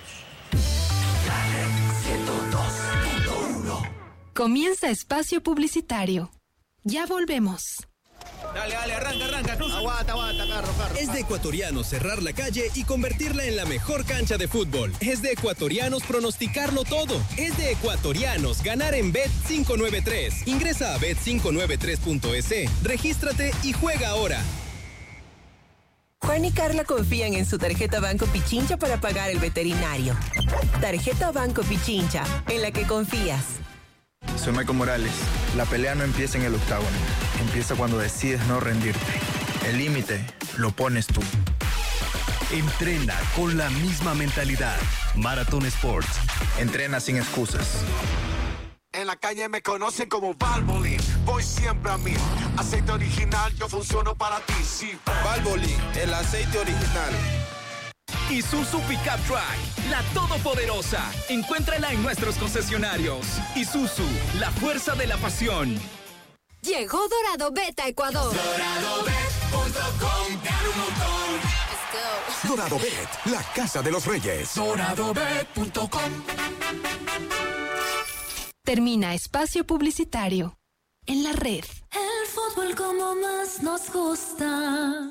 Comienza espacio publicitario. Ya volvemos. Dale, arranca. Aguanta, carro. Es de ecuatorianos cerrar la calle y convertirla en la mejor cancha de fútbol. Es de ecuatorianos pronosticarlo todo. Es de ecuatorianos ganar en Bet593. Ingresa a bet593.es, regístrate y juega ahora. Juan y Carla confían en su tarjeta Banco Pichincha para pagar el veterinario. Tarjeta Banco Pichincha, en la que confías. Soy Michael Morales. La pelea no empieza en el octágono. Empieza cuando decides no rendirte. El límite lo pones tú. Entrena con la misma mentalidad. Maratón Sports. Entrena sin excusas. En la calle me conocen como Valvoline. Voy siempre a mí. Aceite original, yo funciono para ti. Sí. Valvoline, el aceite original. Isuzu Pickup Truck, la todopoderosa. Encuéntrala en nuestros concesionarios. Isuzu, la fuerza de la pasión. Llegó Dorado Bet a Ecuador. DoradoBet.com, gana un montón. Let's go. Dorado Bet, la casa de los reyes. DoradoBet.com. Termina espacio publicitario. En la red. El fútbol como más nos gusta.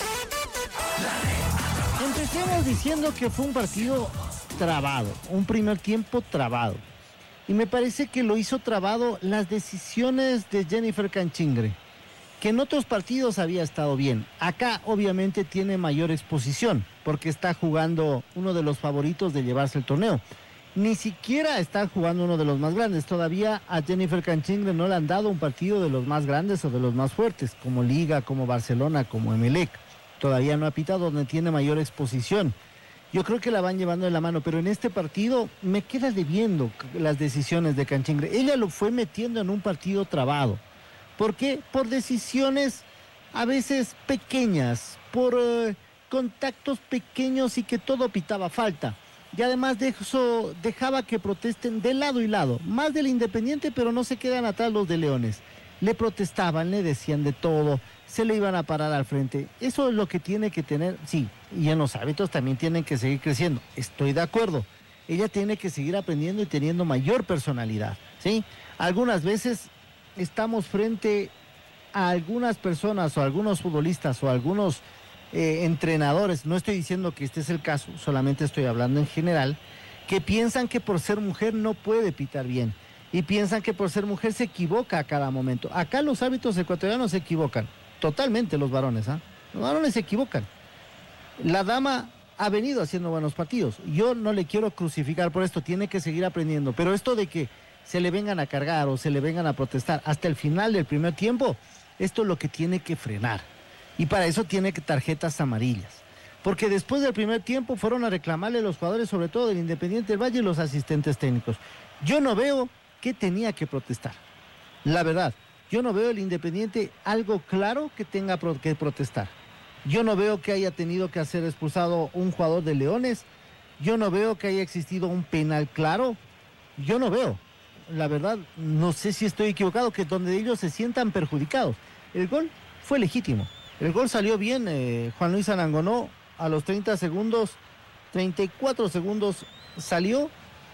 Empecemos diciendo que fue un partido trabado, un primer tiempo trabado. Y me parece que lo hizo trabado las decisiones de Jennifer Canchingre, que en otros partidos había estado bien. Acá obviamente tiene mayor exposición, porque está jugando uno de los favoritos de llevarse el torneo. Ni siquiera está jugando uno de los más grandes. Todavía a Jennifer Canchingre no le han dado un partido de los más grandes o de los más fuertes, como Liga, como Barcelona, como Emelec. Todavía no ha pitado, donde tiene mayor exposición. Yo creo que la van llevando de la mano, pero en este partido me queda debiendo las decisiones de Canchingre. Ella lo fue metiendo en un partido trabado. ¿Por qué? Por decisiones a veces pequeñas, por contactos pequeños y que todo pitaba falta. Y además de eso dejaba que protesten de lado y lado, más del Independiente, pero no se quedan atrás los de Leones. Le protestaban, le decían de todo, se le iban a parar al frente. Eso es lo que tiene que tener, sí, y en los hábitos también tienen que seguir creciendo. Estoy de acuerdo. Ella tiene que seguir aprendiendo y teniendo mayor personalidad, ¿sí? Algunas veces estamos frente a algunas personas o algunos futbolistas o algunos entrenadores, no estoy diciendo que este es el caso, solamente estoy hablando en general, que piensan que por ser mujer no puede pitar bien y piensan que por ser mujer se equivoca a cada momento. Acá los árbitros ecuatorianos se equivocan, totalmente los varones, los varones se equivocan. La dama ha venido haciendo buenos partidos, yo no le quiero crucificar por esto, tiene que seguir aprendiendo, pero esto de que se le vengan a cargar o se le vengan a protestar hasta el final del primer tiempo, esto es lo que tiene que frenar. Y para eso tiene que tarjetas amarillas. Porque después del primer tiempo fueron a reclamarle los jugadores, sobre todo del Independiente del Valle y los asistentes técnicos. Yo no veo que tenía que protestar. La verdad, yo no veo el Independiente algo claro que tenga que protestar. Yo no veo que haya tenido que hacer expulsado un jugador de Leones. Yo no veo que haya existido un penal claro. Yo no veo. La verdad, no sé si estoy equivocado, que donde ellos se sientan perjudicados. El gol fue legítimo. El gol salió bien, Juan Luis Arangonó a los 34 segundos salió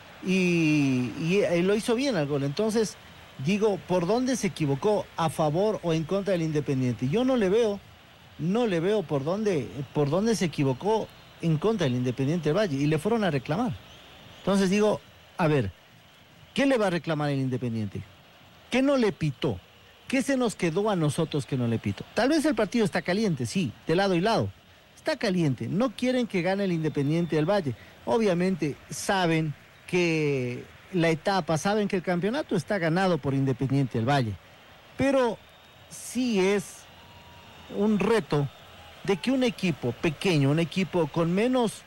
y lo hizo bien al gol. Entonces, digo, ¿por dónde se equivocó? ¿A favor o en contra del Independiente? Yo no le veo por dónde se equivocó en contra del Independiente del Valle y le fueron a reclamar. Entonces digo, a ver, ¿qué le va a reclamar el Independiente? ¿Qué no le pitó? ¿Qué se nos quedó a nosotros que no le pitó? Tal vez el partido está caliente, sí, de lado y lado. Está caliente, no quieren que gane el Independiente del Valle. Obviamente saben que la etapa, saben que el campeonato está ganado por Independiente del Valle. Pero sí es un reto de que un equipo pequeño, un equipo con menos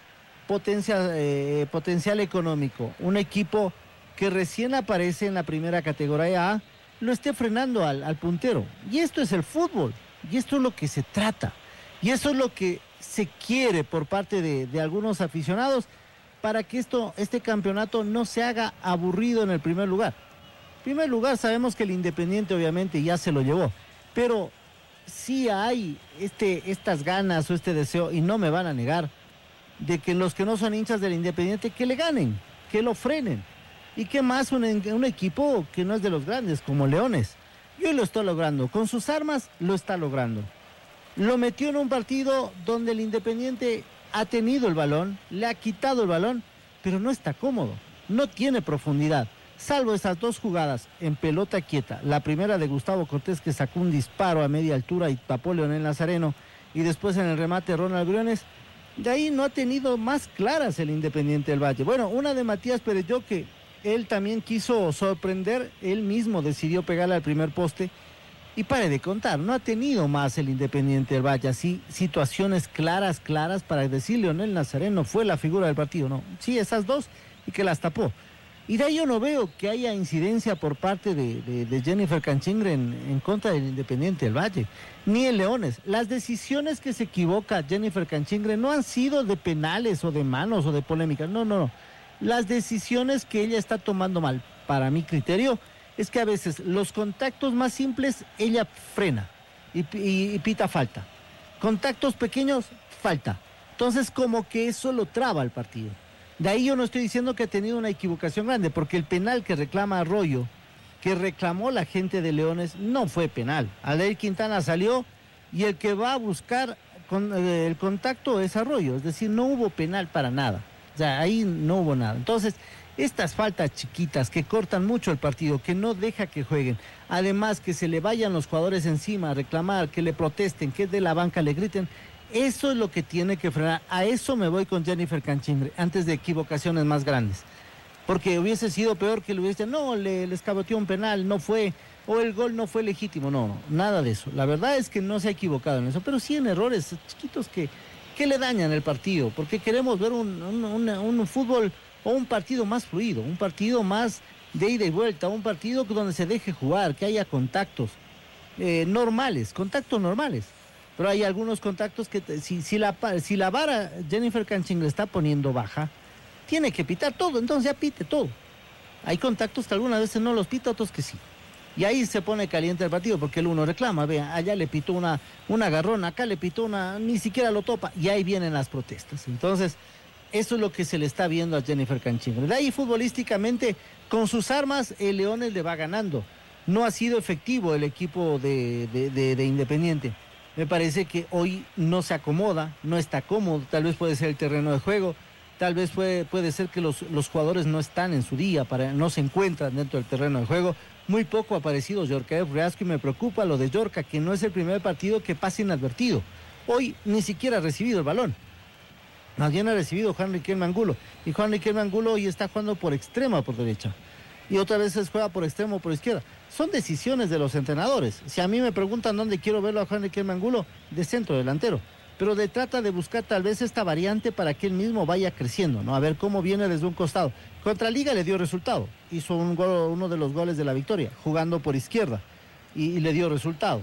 potencial económico, un equipo que recién aparece en la primera categoría A, lo esté frenando al puntero. Y esto es el fútbol, y esto es lo que se trata, y eso es lo que se quiere por parte de algunos aficionados para que este campeonato no se haga aburrido en el primer lugar. En primer lugar, sabemos que el Independiente obviamente ya se lo llevó, pero sí hay estas ganas o este deseo, y no me van a negar, de que los que no son hinchas del Independiente, que le ganen, que lo frenen. Y qué más un equipo que no es de los grandes, como Leones. Y hoy lo está logrando, con sus armas lo está logrando. Lo metió en un partido donde el Independiente ha tenido el balón, le ha quitado el balón, pero no está cómodo, no tiene profundidad. Salvo esas dos jugadas en pelota quieta, la primera de Gustavo Cortés, que sacó un disparo a media altura y tapó Leonel Nazareno, y después en el remate Ronald Briones, de ahí no ha tenido más claras el Independiente del Valle. Bueno, una de Matías Pereyó, que él también quiso sorprender, él mismo decidió pegarle al primer poste, y pare de contar, no ha tenido más el Independiente del Valle, así situaciones claras para decir Leonel Nazareno fue la figura del partido, no, sí, esas dos, y que las tapó. Y de ahí yo no veo que haya incidencia por parte de Jennifer Canchingre en contra del Independiente del Valle, ni en Leones. Las decisiones que se equivoca Jennifer Canchingre no han sido de penales o de manos o de polémicas, no. Las decisiones que ella está tomando mal, para mi criterio, es que a veces los contactos más simples ella frena y pita falta. Contactos pequeños, falta. Entonces como que eso lo traba el partido. De ahí yo no estoy diciendo que ha tenido una equivocación grande, porque el penal que reclama Arroyo, que reclamó la gente de Leones, no fue penal. Aleir Quintana salió y el que va a buscar el contacto es Arroyo, es decir, no hubo penal para nada. O sea, ahí no hubo nada. Entonces, estas faltas chiquitas que cortan mucho el partido, que no deja que jueguen, además que se le vayan los jugadores encima a reclamar, que le protesten, que de la banca le griten, eso es lo que tiene que frenar. A eso me voy con Jennifer Canchingre, antes de equivocaciones más grandes. Porque hubiese sido peor que le hubiese dicho, no, le escaboteó un penal, no fue, o el gol no fue legítimo. No, nada de eso. La verdad es que no se ha equivocado en eso, pero sí en errores chiquitos que le dañan el partido, porque queremos ver un fútbol o un partido más fluido, un partido más de ida y vuelta, un partido donde se deje jugar, que haya contactos contactos normales. Pero hay algunos contactos que si la vara Jennifer Canchingre está poniendo baja, tiene que pitar todo, entonces ya pite todo. Hay contactos que algunas veces no los pita, otros que sí. Y ahí se pone caliente el partido, porque el uno reclama, vea, allá le pitó una agarrón, acá le pitó ni siquiera lo topa, y ahí vienen las protestas. Entonces, eso es lo que se le está viendo a Jennifer Canchingre. De ahí, futbolísticamente, con sus armas, el Leones le va ganando. No ha sido efectivo el equipo de Independiente. Me parece que hoy no se acomoda, no está cómodo, tal vez puede ser el terreno de juego, tal vez puede ser que los jugadores no están en su día, no se encuentran dentro del terreno de juego. Muy poco ha aparecido Yorkaev Reasco y me preocupa lo de Yorka, que no es el primer partido que pasa inadvertido. Hoy ni siquiera ha recibido el balón. Más bien ha recibido Juan Riquelme Angulo. Y Juan Riquelme Angulo hoy está jugando por extrema por derecha. Y otra vez juega por extremo por izquierda. Son decisiones de los entrenadores. Si a mí me preguntan dónde quiero verlo a Juan Riquelme Angulo, de centro delantero. Pero trata de buscar tal vez esta variante para que él mismo vaya creciendo, ¿no? A ver cómo viene desde un costado. Contra Liga le dio resultado. Hizo uno de los goles de la victoria, jugando por izquierda. Y le dio resultado.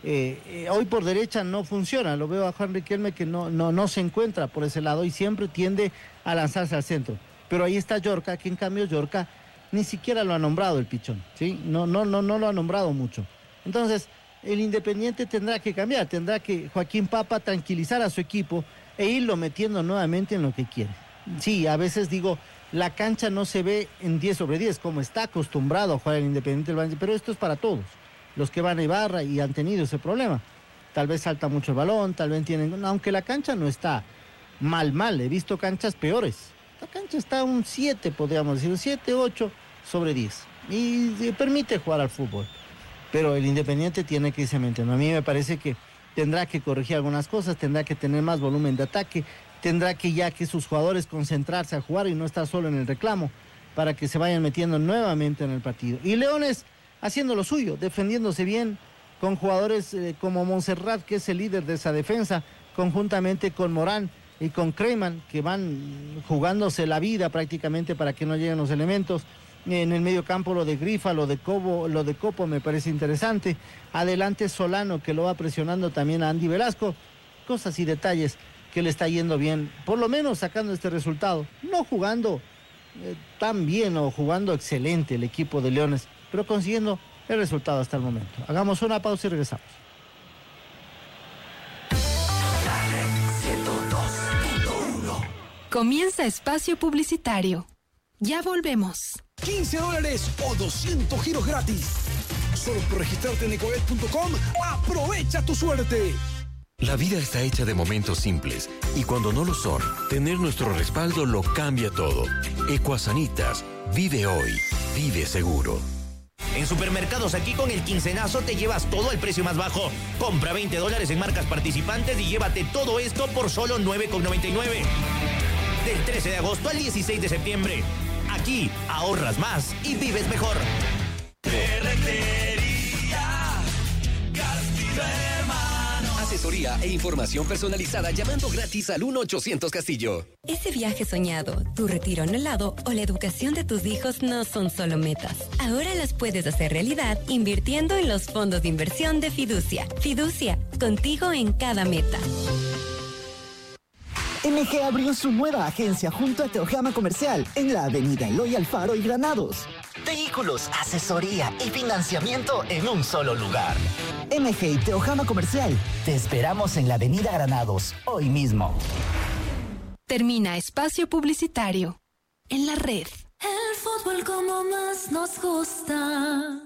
Hoy por derecha no funciona. Lo veo a Juan Riquelme que no se encuentra por ese lado y siempre tiende a lanzarse al centro. Pero ahí está Yorka, que en cambio Yorka ni siquiera lo ha nombrado el Pichón, ¿sí? No lo ha nombrado mucho. Entonces, el Independiente tendrá que cambiar, tendrá que Joaquín Papa tranquilizar a su equipo e irlo metiendo nuevamente en lo que quiere. Sí, a veces digo, la cancha no se ve en 10 sobre 10, como está acostumbrado a jugar el Independiente del Valle, pero esto es para todos, los que van a Ibarra y han tenido ese problema. Tal vez salta mucho el balón, tal vez tienen, aunque la cancha no está mal, he visto canchas peores. La cancha está un 7, podríamos decir, 7, 8 sobre 10. Y permite jugar al fútbol. Pero el Independiente tiene que irse metiendo. A mí me parece que tendrá que corregir algunas cosas, tendrá que tener más volumen de ataque, tendrá que ya que sus jugadores concentrarse a jugar y no estar solo en el reclamo para que se vayan metiendo nuevamente en el partido. Y Leones haciendo lo suyo, defendiéndose bien, con jugadores como Montserrat, que es el líder de esa defensa, conjuntamente con Morán y con Kreyman, que van jugándose la vida prácticamente para que no lleguen los elementos. En el medio campo lo de Grifa, lo de Copo me parece interesante. Adelante Solano, que lo va presionando también a Andy Velasco. Cosas y detalles que le está yendo bien, por lo menos sacando este resultado. No jugando tan bien o jugando excelente el equipo de Leones, pero consiguiendo el resultado hasta el momento. Hagamos una pausa y regresamos. Comienza espacio publicitario. Ya volvemos. $15 o 200 giros gratis. Solo por registrarte en ecoet.com, aprovecha tu suerte. La vida está hecha de momentos simples y cuando no lo son, tener nuestro respaldo lo cambia todo. Ecuasanitas, vive hoy, vive seguro. En Supermercados Aquí con el quincenazo te llevas todo al precio más bajo. Compra $20 en marcas participantes y llévate todo esto por solo $9,99. Del 13 de agosto al 16 de septiembre. Aquí ahorras más y vives mejor. Asesoría e información personalizada llamando gratis al 1-800 Ese viaje soñado, tu retiro anhelado o la educación de tus hijos no son solo metas. Ahora las puedes hacer realidad invirtiendo en los fondos de inversión de Fiducia. Fiducia, contigo en cada meta. MG abrió su nueva agencia junto a Teojama Comercial en la avenida Eloy Alfaro y Granados. Vehículos, asesoría y financiamiento en un solo lugar. MG y Teojama Comercial. Te esperamos en la avenida Granados, hoy mismo. Termina espacio publicitario. En la red. El fútbol como más nos gusta.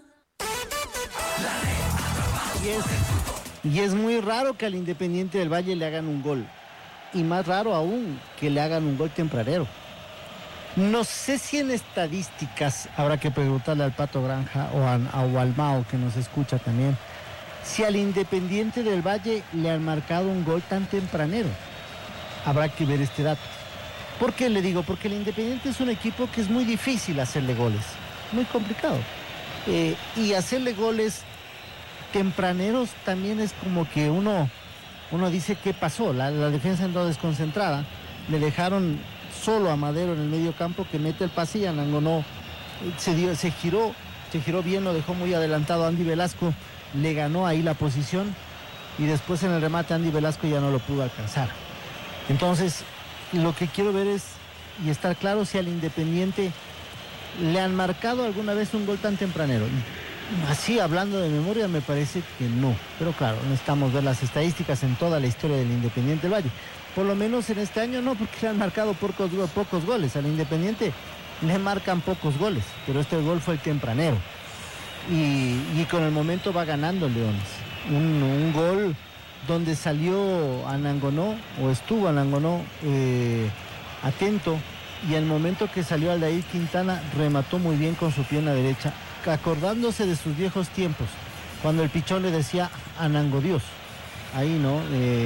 Y es muy raro que al Independiente del Valle le hagan un gol. Y más raro aún que le hagan un gol tempranero. No sé si en estadísticas, habrá que preguntarle al Pato Granja o al Mao que nos escucha también, si al Independiente del Valle le han marcado un gol tan tempranero. Habrá que ver este dato. ¿Por qué le digo? Porque el Independiente es un equipo que es muy difícil hacerle goles, muy complicado. Y hacerle goles tempraneros también es como que uno dice qué pasó. La defensa entró desconcentrada, le dejaron solo a Madero en el medio campo que mete el pase y Anango no se giró bien, lo dejó muy adelantado Andy Velasco, le ganó ahí la posición y después en el remate Andy Velasco ya no lo pudo alcanzar. Entonces lo que quiero ver es y estar claro si al Independiente le han marcado alguna vez un gol tan tempranero. Así, hablando de memoria, me parece que no. Pero claro, necesitamos ver las estadísticas en toda la historia del Independiente del Valle. Por lo menos en este año no, porque le han marcado pocos goles. Al Independiente le marcan pocos goles, pero este gol fue el tempranero. Y con el momento va ganando Leones. Un gol donde salió Anangonó, o estuvo Anangonó atento, y al momento que salió Aldair Quintana remató muy bien con su pierna derecha, acordándose de sus viejos tiempos, cuando el pichón le decía Anango Dios. Ahí, ¿no?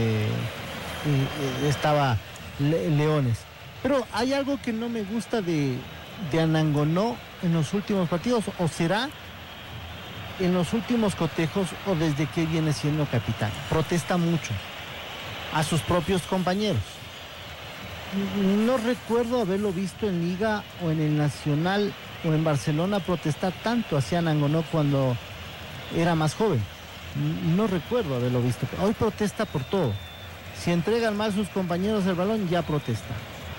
Estaba Leones. Pero hay algo que no me gusta de Anangonó en los últimos partidos, o será en los últimos cotejos o desde que viene siendo capitán. Protesta mucho a sus propios compañeros. No recuerdo haberlo visto en Liga o en el Nacional o en Barcelona protestar tanto hacia Anangonó cuando era más joven. No recuerdo haberlo visto. Hoy protesta por todo. Si entregan mal sus compañeros el balón, ya protesta.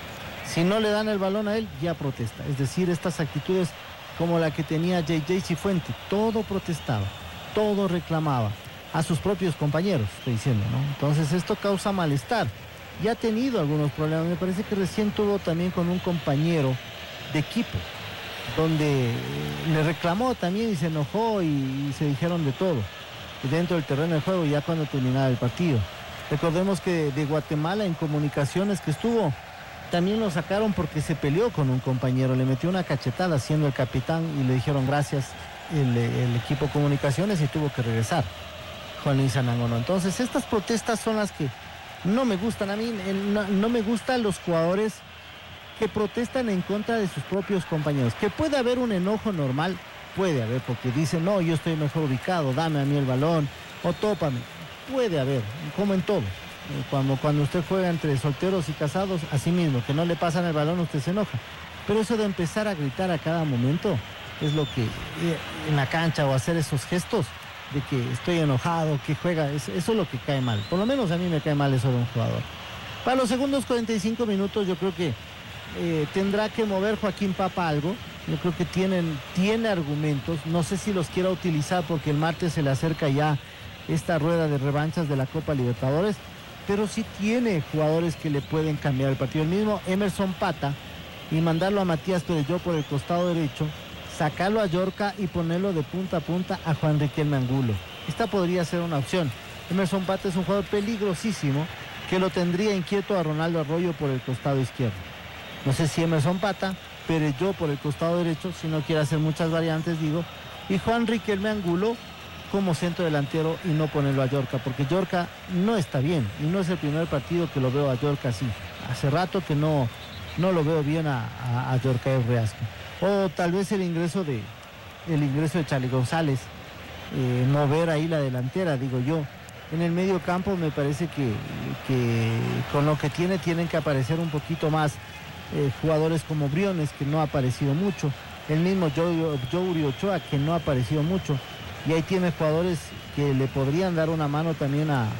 Si no le dan el balón a él, ya protesta. Es decir, estas actitudes como la que tenía JJ Cifuentes, todo protestaba, todo reclamaba a sus propios compañeros, estoy diciendo, ¿no? Entonces esto causa malestar. Y ha tenido algunos problemas. Me parece que recién tuvo también con un compañero de equipo, donde le reclamó también y se enojó y se dijeron de todo dentro del terreno de juego ya cuando terminaba el partido. Recordemos que de Guatemala en comunicaciones que estuvo, también lo sacaron porque se peleó con un compañero, le metió una cachetada siendo el capitán y le dijeron gracias el equipo comunicaciones y tuvo que regresar Juan Luis Anangonó. Entonces estas protestas son las que no me gustan a mí. No me gustan los jugadores que protestan en contra de sus propios compañeros. Que puede haber un enojo normal, puede haber, porque dicen, no, yo estoy mejor ubicado, dame a mí el balón, o tópame. Puede haber, como en todo. Cuando usted juega entre solteros y casados, así mismo, que no le pasan el balón, usted se enoja. Pero eso de empezar a gritar a cada momento es lo que, en la cancha, o hacer esos gestos de que estoy enojado, que juega, eso es lo que cae mal. Por lo menos a mí me cae mal eso de un jugador. Para los segundos 45 minutos yo creo que tendrá que mover Joaquín Papa algo. Yo creo que tiene argumentos. No sé si los quiera utilizar porque el martes se le acerca ya esta rueda de revanchas de la Copa Libertadores, pero sí tiene jugadores que le pueden cambiar el partido. El mismo Emerson Pata, y mandarlo a Matías Pereyó por el costado derecho, sacarlo a Yorca y ponerlo de punta a punta a Juan Riquelme Angulo. Esta podría ser una opción. Emerson Pata es un jugador peligrosísimo que lo tendría inquieto a Ronaldo Arroyo por el costado izquierdo. No sé si Emerson Pata, Pereyó por el costado derecho, si no quiere hacer muchas variantes, digo, y Juan Riquelme Angulo como centro delantero y no ponerlo a Yorca, porque Yorca no está bien y no es el primer partido que lo veo a Yorca así. Hace rato que no lo veo bien a Yorca El Reasco. O tal vez el ingreso de Charly González, mover ahí la delantera, digo yo. En el medio campo me parece que con lo que tienen que aparecer un poquito más jugadores como Briones, que no ha aparecido mucho, el mismo Jouri Ochoa, que no ha aparecido mucho, y ahí tiene jugadores que le podrían dar una mano también a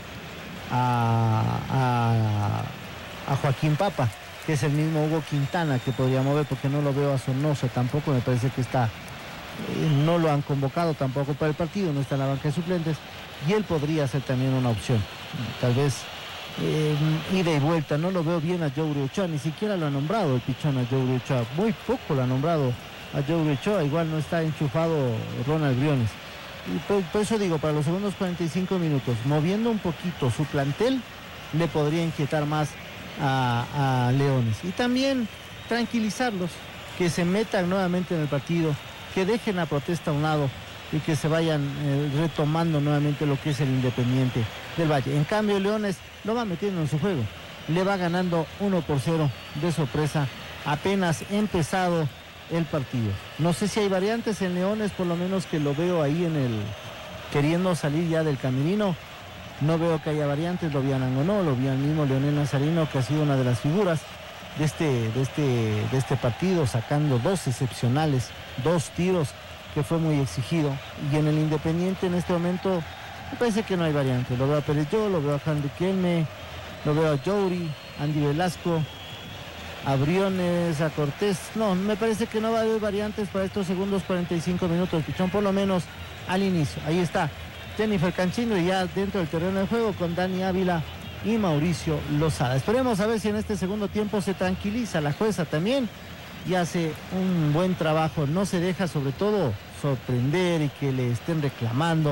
Joaquín Papa, que es el mismo Hugo Quintana, que podría mover, porque no lo veo a Sornosa tampoco, me parece que está, no lo han convocado tampoco para el partido, no está en la banca de suplentes, y él podría ser también una opción, tal vez ida y vuelta. No lo veo bien a Jouri Ochoa, ni siquiera lo ha nombrado el pichón a Jouri Ochoa, muy poco lo ha nombrado a Jouri Ochoa, igual no está enchufado Ronald Briones. Y por eso digo, para los segundos 45 minutos, moviendo un poquito su plantel, le podría inquietar más a Leones. Y también tranquilizarlos, que se metan nuevamente en el partido, que dejen la protesta a un lado y que se vayan retomando nuevamente lo que es el Independiente del Valle. En cambio, Leones lo va metiendo en su juego, le va ganando 1-0 de sorpresa, apenas empezado el partido. No sé si hay variantes en Leones, por lo menos que lo veo ahí queriendo salir ya del camerino. No veo que haya variantes, lo vi a Anangonó, lo vi al mismo Leonel Nazarino, que ha sido una de las figuras de este partido, sacando 2 excepcionales, 2 tiros, que fue muy exigido. Y en el Independiente en este momento me parece que no hay variantes. Lo veo a Pereyó, lo veo a Juan Riquelme, lo veo a Jouri, Andy Velasco, a Briones, a Cortés. No, me parece que no va a haber variantes para estos segundos 45 minutos, pichón, por lo menos al inicio. Ahí está Jennifer Canchingre ya dentro del terreno de juego con Dani Ávila y Mauricio Lozada. Esperemos a ver si en este segundo tiempo se tranquiliza la jueza también y hace un buen trabajo, no se deja sobre todo sorprender y que le estén reclamando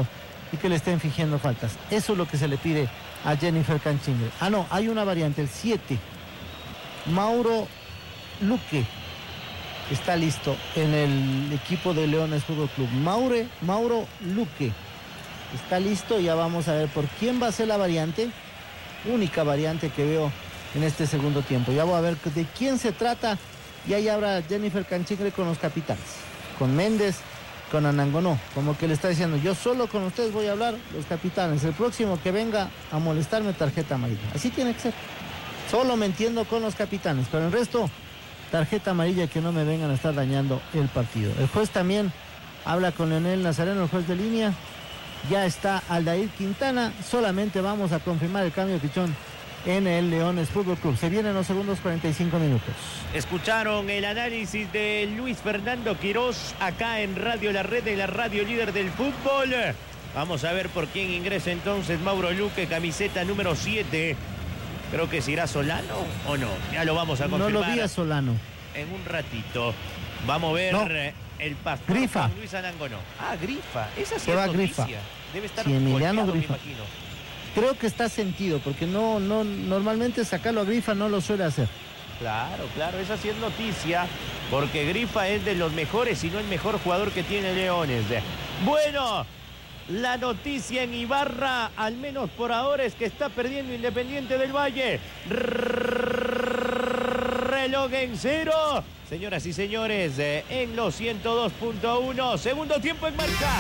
y que le estén fingiendo faltas. Eso es lo que se le pide a Jennifer Canchingre. No, hay una variante, el 7. Mauro Luque está listo en el equipo de Leones Fútbol Club. Mauro Luque está listo. Ya vamos a ver por quién va a ser la variante. Única variante que veo en este segundo tiempo. Ya voy a ver de quién se trata. Y ahí habrá Jennifer Canchingre con los capitanes. Con Méndez, con Anangonó. Como que le está diciendo, yo solo con ustedes voy a hablar, los capitanes. El próximo que venga a molestarme, tarjeta amarilla. Así tiene que ser. Solo me entiendo con los capitanes. Pero el resto, tarjeta amarilla, que no me vengan a estar dañando el partido. El juez también habla con Leonel Nazareno, el juez de línea. Ya está Aldair Quintana. Solamente vamos a confirmar el cambio de pichón en el Leones Fútbol Club. Se vienen los segundos 45 minutos. Escucharon el análisis de Luis Fernando Quirós acá en Radio La Red, de la radio líder del fútbol. Vamos a ver por quién ingresa entonces Mauro Luque, camiseta número 7. Creo que se irá Solano o no. Ya lo vamos a confirmar. No lo vi a Solano. En un ratito. Vamos a ver el pastor Grifa. Juan Luis Anangonó. Grifa. Esa sí va es Grifa. noticia. Debe estar Sí, Emiliano golpeado, Grifa. me imagino. Creo que está sentido, porque no normalmente sacarlo a Grifa no lo suele hacer. Claro, esa sí es noticia, porque Grifa es de los mejores, si no el mejor jugador que tiene Leones. Bueno, la noticia en Ibarra, al menos por ahora, es que está perdiendo Independiente del Valle. Reloj en cero. Señoras y señores, en los 102.1, segundo tiempo en marcha.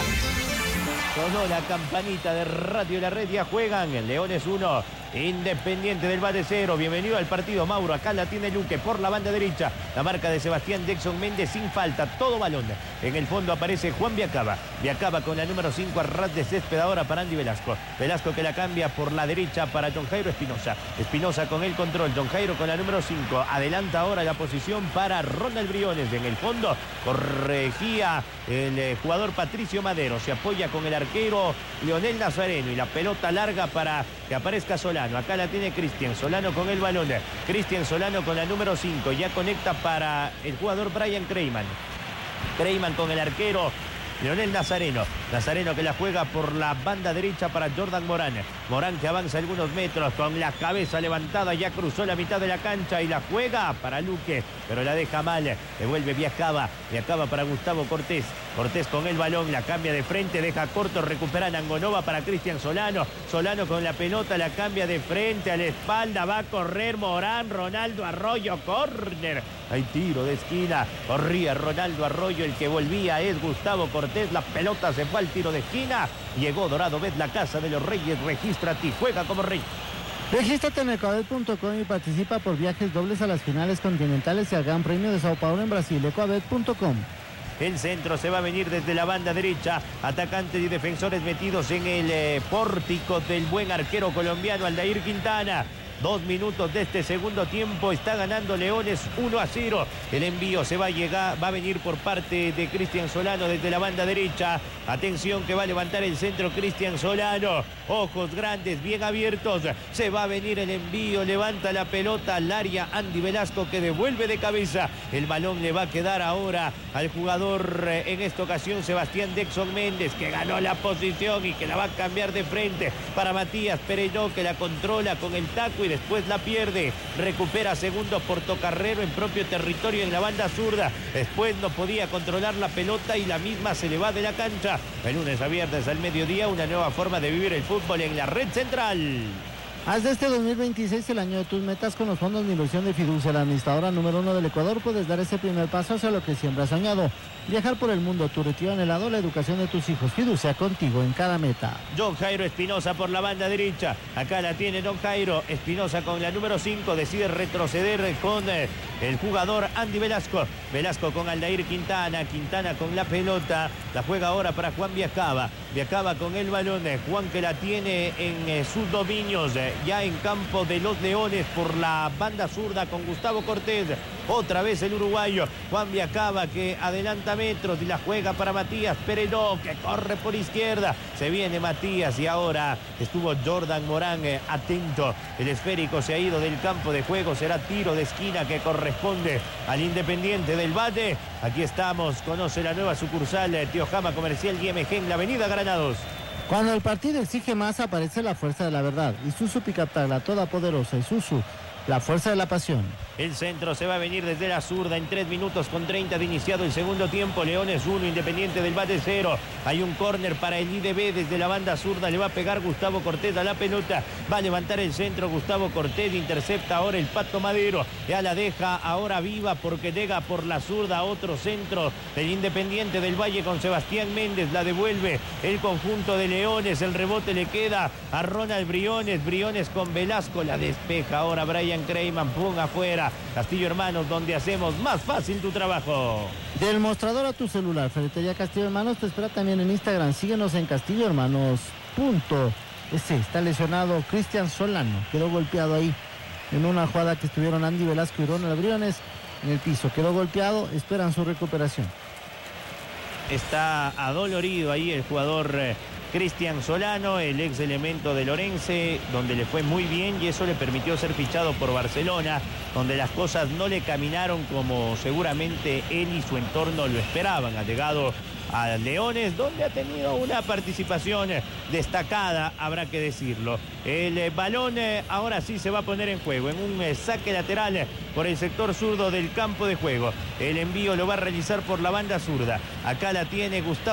Sonó la campanita de Radio La Red, ya juegan en Leones 1, Independiente del Valle 0. Bienvenido al partido, Mauro. Acá la tiene Luque por la banda derecha. La marca de Sebastián Dexon Méndez sin falta, todo balón. En el fondo aparece Juan Viacaba. Viacaba con la número 5 a ras de césped ahora para Andy Velasco. Velasco que la cambia por la derecha para John Jairo Espinosa. Espinosa con el control. John Jairo con la número 5. Adelanta ahora la posición para Ronald Briones. En el fondo corregía el jugador Patricio Madero. Se apoya con el arquero Leonel Nazareno y la pelota larga para que aparezca Solano. Acá la tiene Cristian Solano con el balón. Cristian Solano con la número 5. Ya conecta para el jugador Brian Creyman. Creyman con el arquero Leonel Nazareno. Nazareno que la juega por la banda derecha para Jordan Morán. Morán que avanza algunos metros con la cabeza levantada. Ya cruzó la mitad de la cancha y la juega para Luque, pero la deja mal. Devuelve Viacaba. Viacaba para Gustavo Cortés. Cortés con el balón, la cambia de frente, deja corto, recupera Anangonova para Cristian Solano. Solano con la pelota, la cambia de frente a la espalda, va a correr Morán, Ronaldo Arroyo, córner. Hay tiro de esquina, corría Ronaldo Arroyo, el que volvía es Gustavo Cortés, la pelota se fue al tiro de esquina. Llegó Dorado Bet, la casa de los Reyes, regístrate y juega como rey. Regístrate en ecoabet.com y participa por viajes dobles a las finales continentales y al Gran Premio de Sao Paulo en Brasil. ecoabet.com. El centro se va a venir desde la banda derecha. Atacantes y defensores metidos en el pórtico del buen arquero colombiano Aldair Quintana. 2 minutos de este segundo tiempo. Está ganando Leones 1-0. El envío se va a venir por parte de Cristian Solano desde la banda derecha. Atención que va a levantar el centro Cristian Solano. Ojos grandes, bien abiertos. Se va a venir el envío. Levanta la pelota al área Andy Velasco que devuelve de cabeza. El balón le va a quedar ahora al jugador en esta ocasión Sebastián Dexon Méndez, que ganó la posición y que la va a cambiar de frente para Matías Pereñó, que la controla con el taco y después la pierde. Recupera segundo Portocarrero en propio territorio en la banda zurda. Después no podía controlar la pelota y la misma se le va de la cancha. El lunes a viernes al mediodía, una nueva forma de vivir el fútbol en la Red Central. Haz de este 2026 el año de tus metas con los fondos de inversión de Fiducia, la administradora número 1 del Ecuador. Puedes dar ese primer paso hacia lo que siempre has soñado. Viajar por el mundo, tu retiro anhelado, la educación de tus hijos. Fiducia, contigo en cada meta. John Jairo Espinosa por la banda derecha. Acá la tiene John Jairo. Espinosa con la número 5. Decide retroceder con el jugador Andy Velasco. Velasco con Aldair Quintana. Quintana con la pelota. La juega ahora para Juan Viacaba. Viacaba con el balón. Juan que la tiene en sus dominios. Ya en campo de los Leones por la banda zurda con Gustavo Cortés. Otra vez el uruguayo Juan Viacaba que adelanta metros y la juega para Matías Pereñó, que corre por izquierda. Se viene Matías y ahora estuvo Jordan Morán atento. El esférico se ha ido del campo de juego. Será tiro de esquina que corresponde al Independiente del Valle. Aquí estamos, conoce la nueva sucursal Teojama Comercial IMG en la avenida Granados. Cuando el partido exige más, aparece la fuerza de la verdad. Isuzu Pickup Truck, la todopoderosa Isuzu, la fuerza de la pasión. El centro se va a venir desde la zurda en 3 minutos con 30 de iniciado el segundo tiempo. Leones 1, Independiente del Valle 0. Hay un córner para el IDB desde la banda zurda. Le va a pegar Gustavo Cortés a la pelota. Va a levantar el centro Gustavo Cortés. Intercepta ahora el Pato Madero. Ya la deja ahora viva porque llega por la zurda otro centro del Independiente del Valle con Sebastián Méndez. La devuelve el conjunto de Leones. El rebote le queda a Ronald Briones. Briones con Velasco. La despeja ahora Brian Creyman. Pum afuera. Castillo Hermanos, donde hacemos más fácil tu trabajo. Del mostrador a tu celular, Ferretería Castillo Hermanos te espera también en Instagram. Síguenos en castillohermanos.es. Está lesionado Cristian Solano, quedó golpeado ahí en una jugada que estuvieron Andy Velasco y Ronald Briones en el piso. Quedó golpeado, esperan su recuperación. Está adolorido ahí el jugador Cristian Solano, el ex elemento de Lorense, donde le fue muy bien y eso le permitió ser fichado por Barcelona, donde las cosas no le caminaron como seguramente él y su entorno lo esperaban. Ha llegado a Leones, donde ha tenido una participación destacada, habrá que decirlo. El balón ahora sí se va a poner en juego, en un saque lateral por el sector zurdo del campo de juego. El envío lo va a realizar por la banda zurda. Acá la tiene Gustavo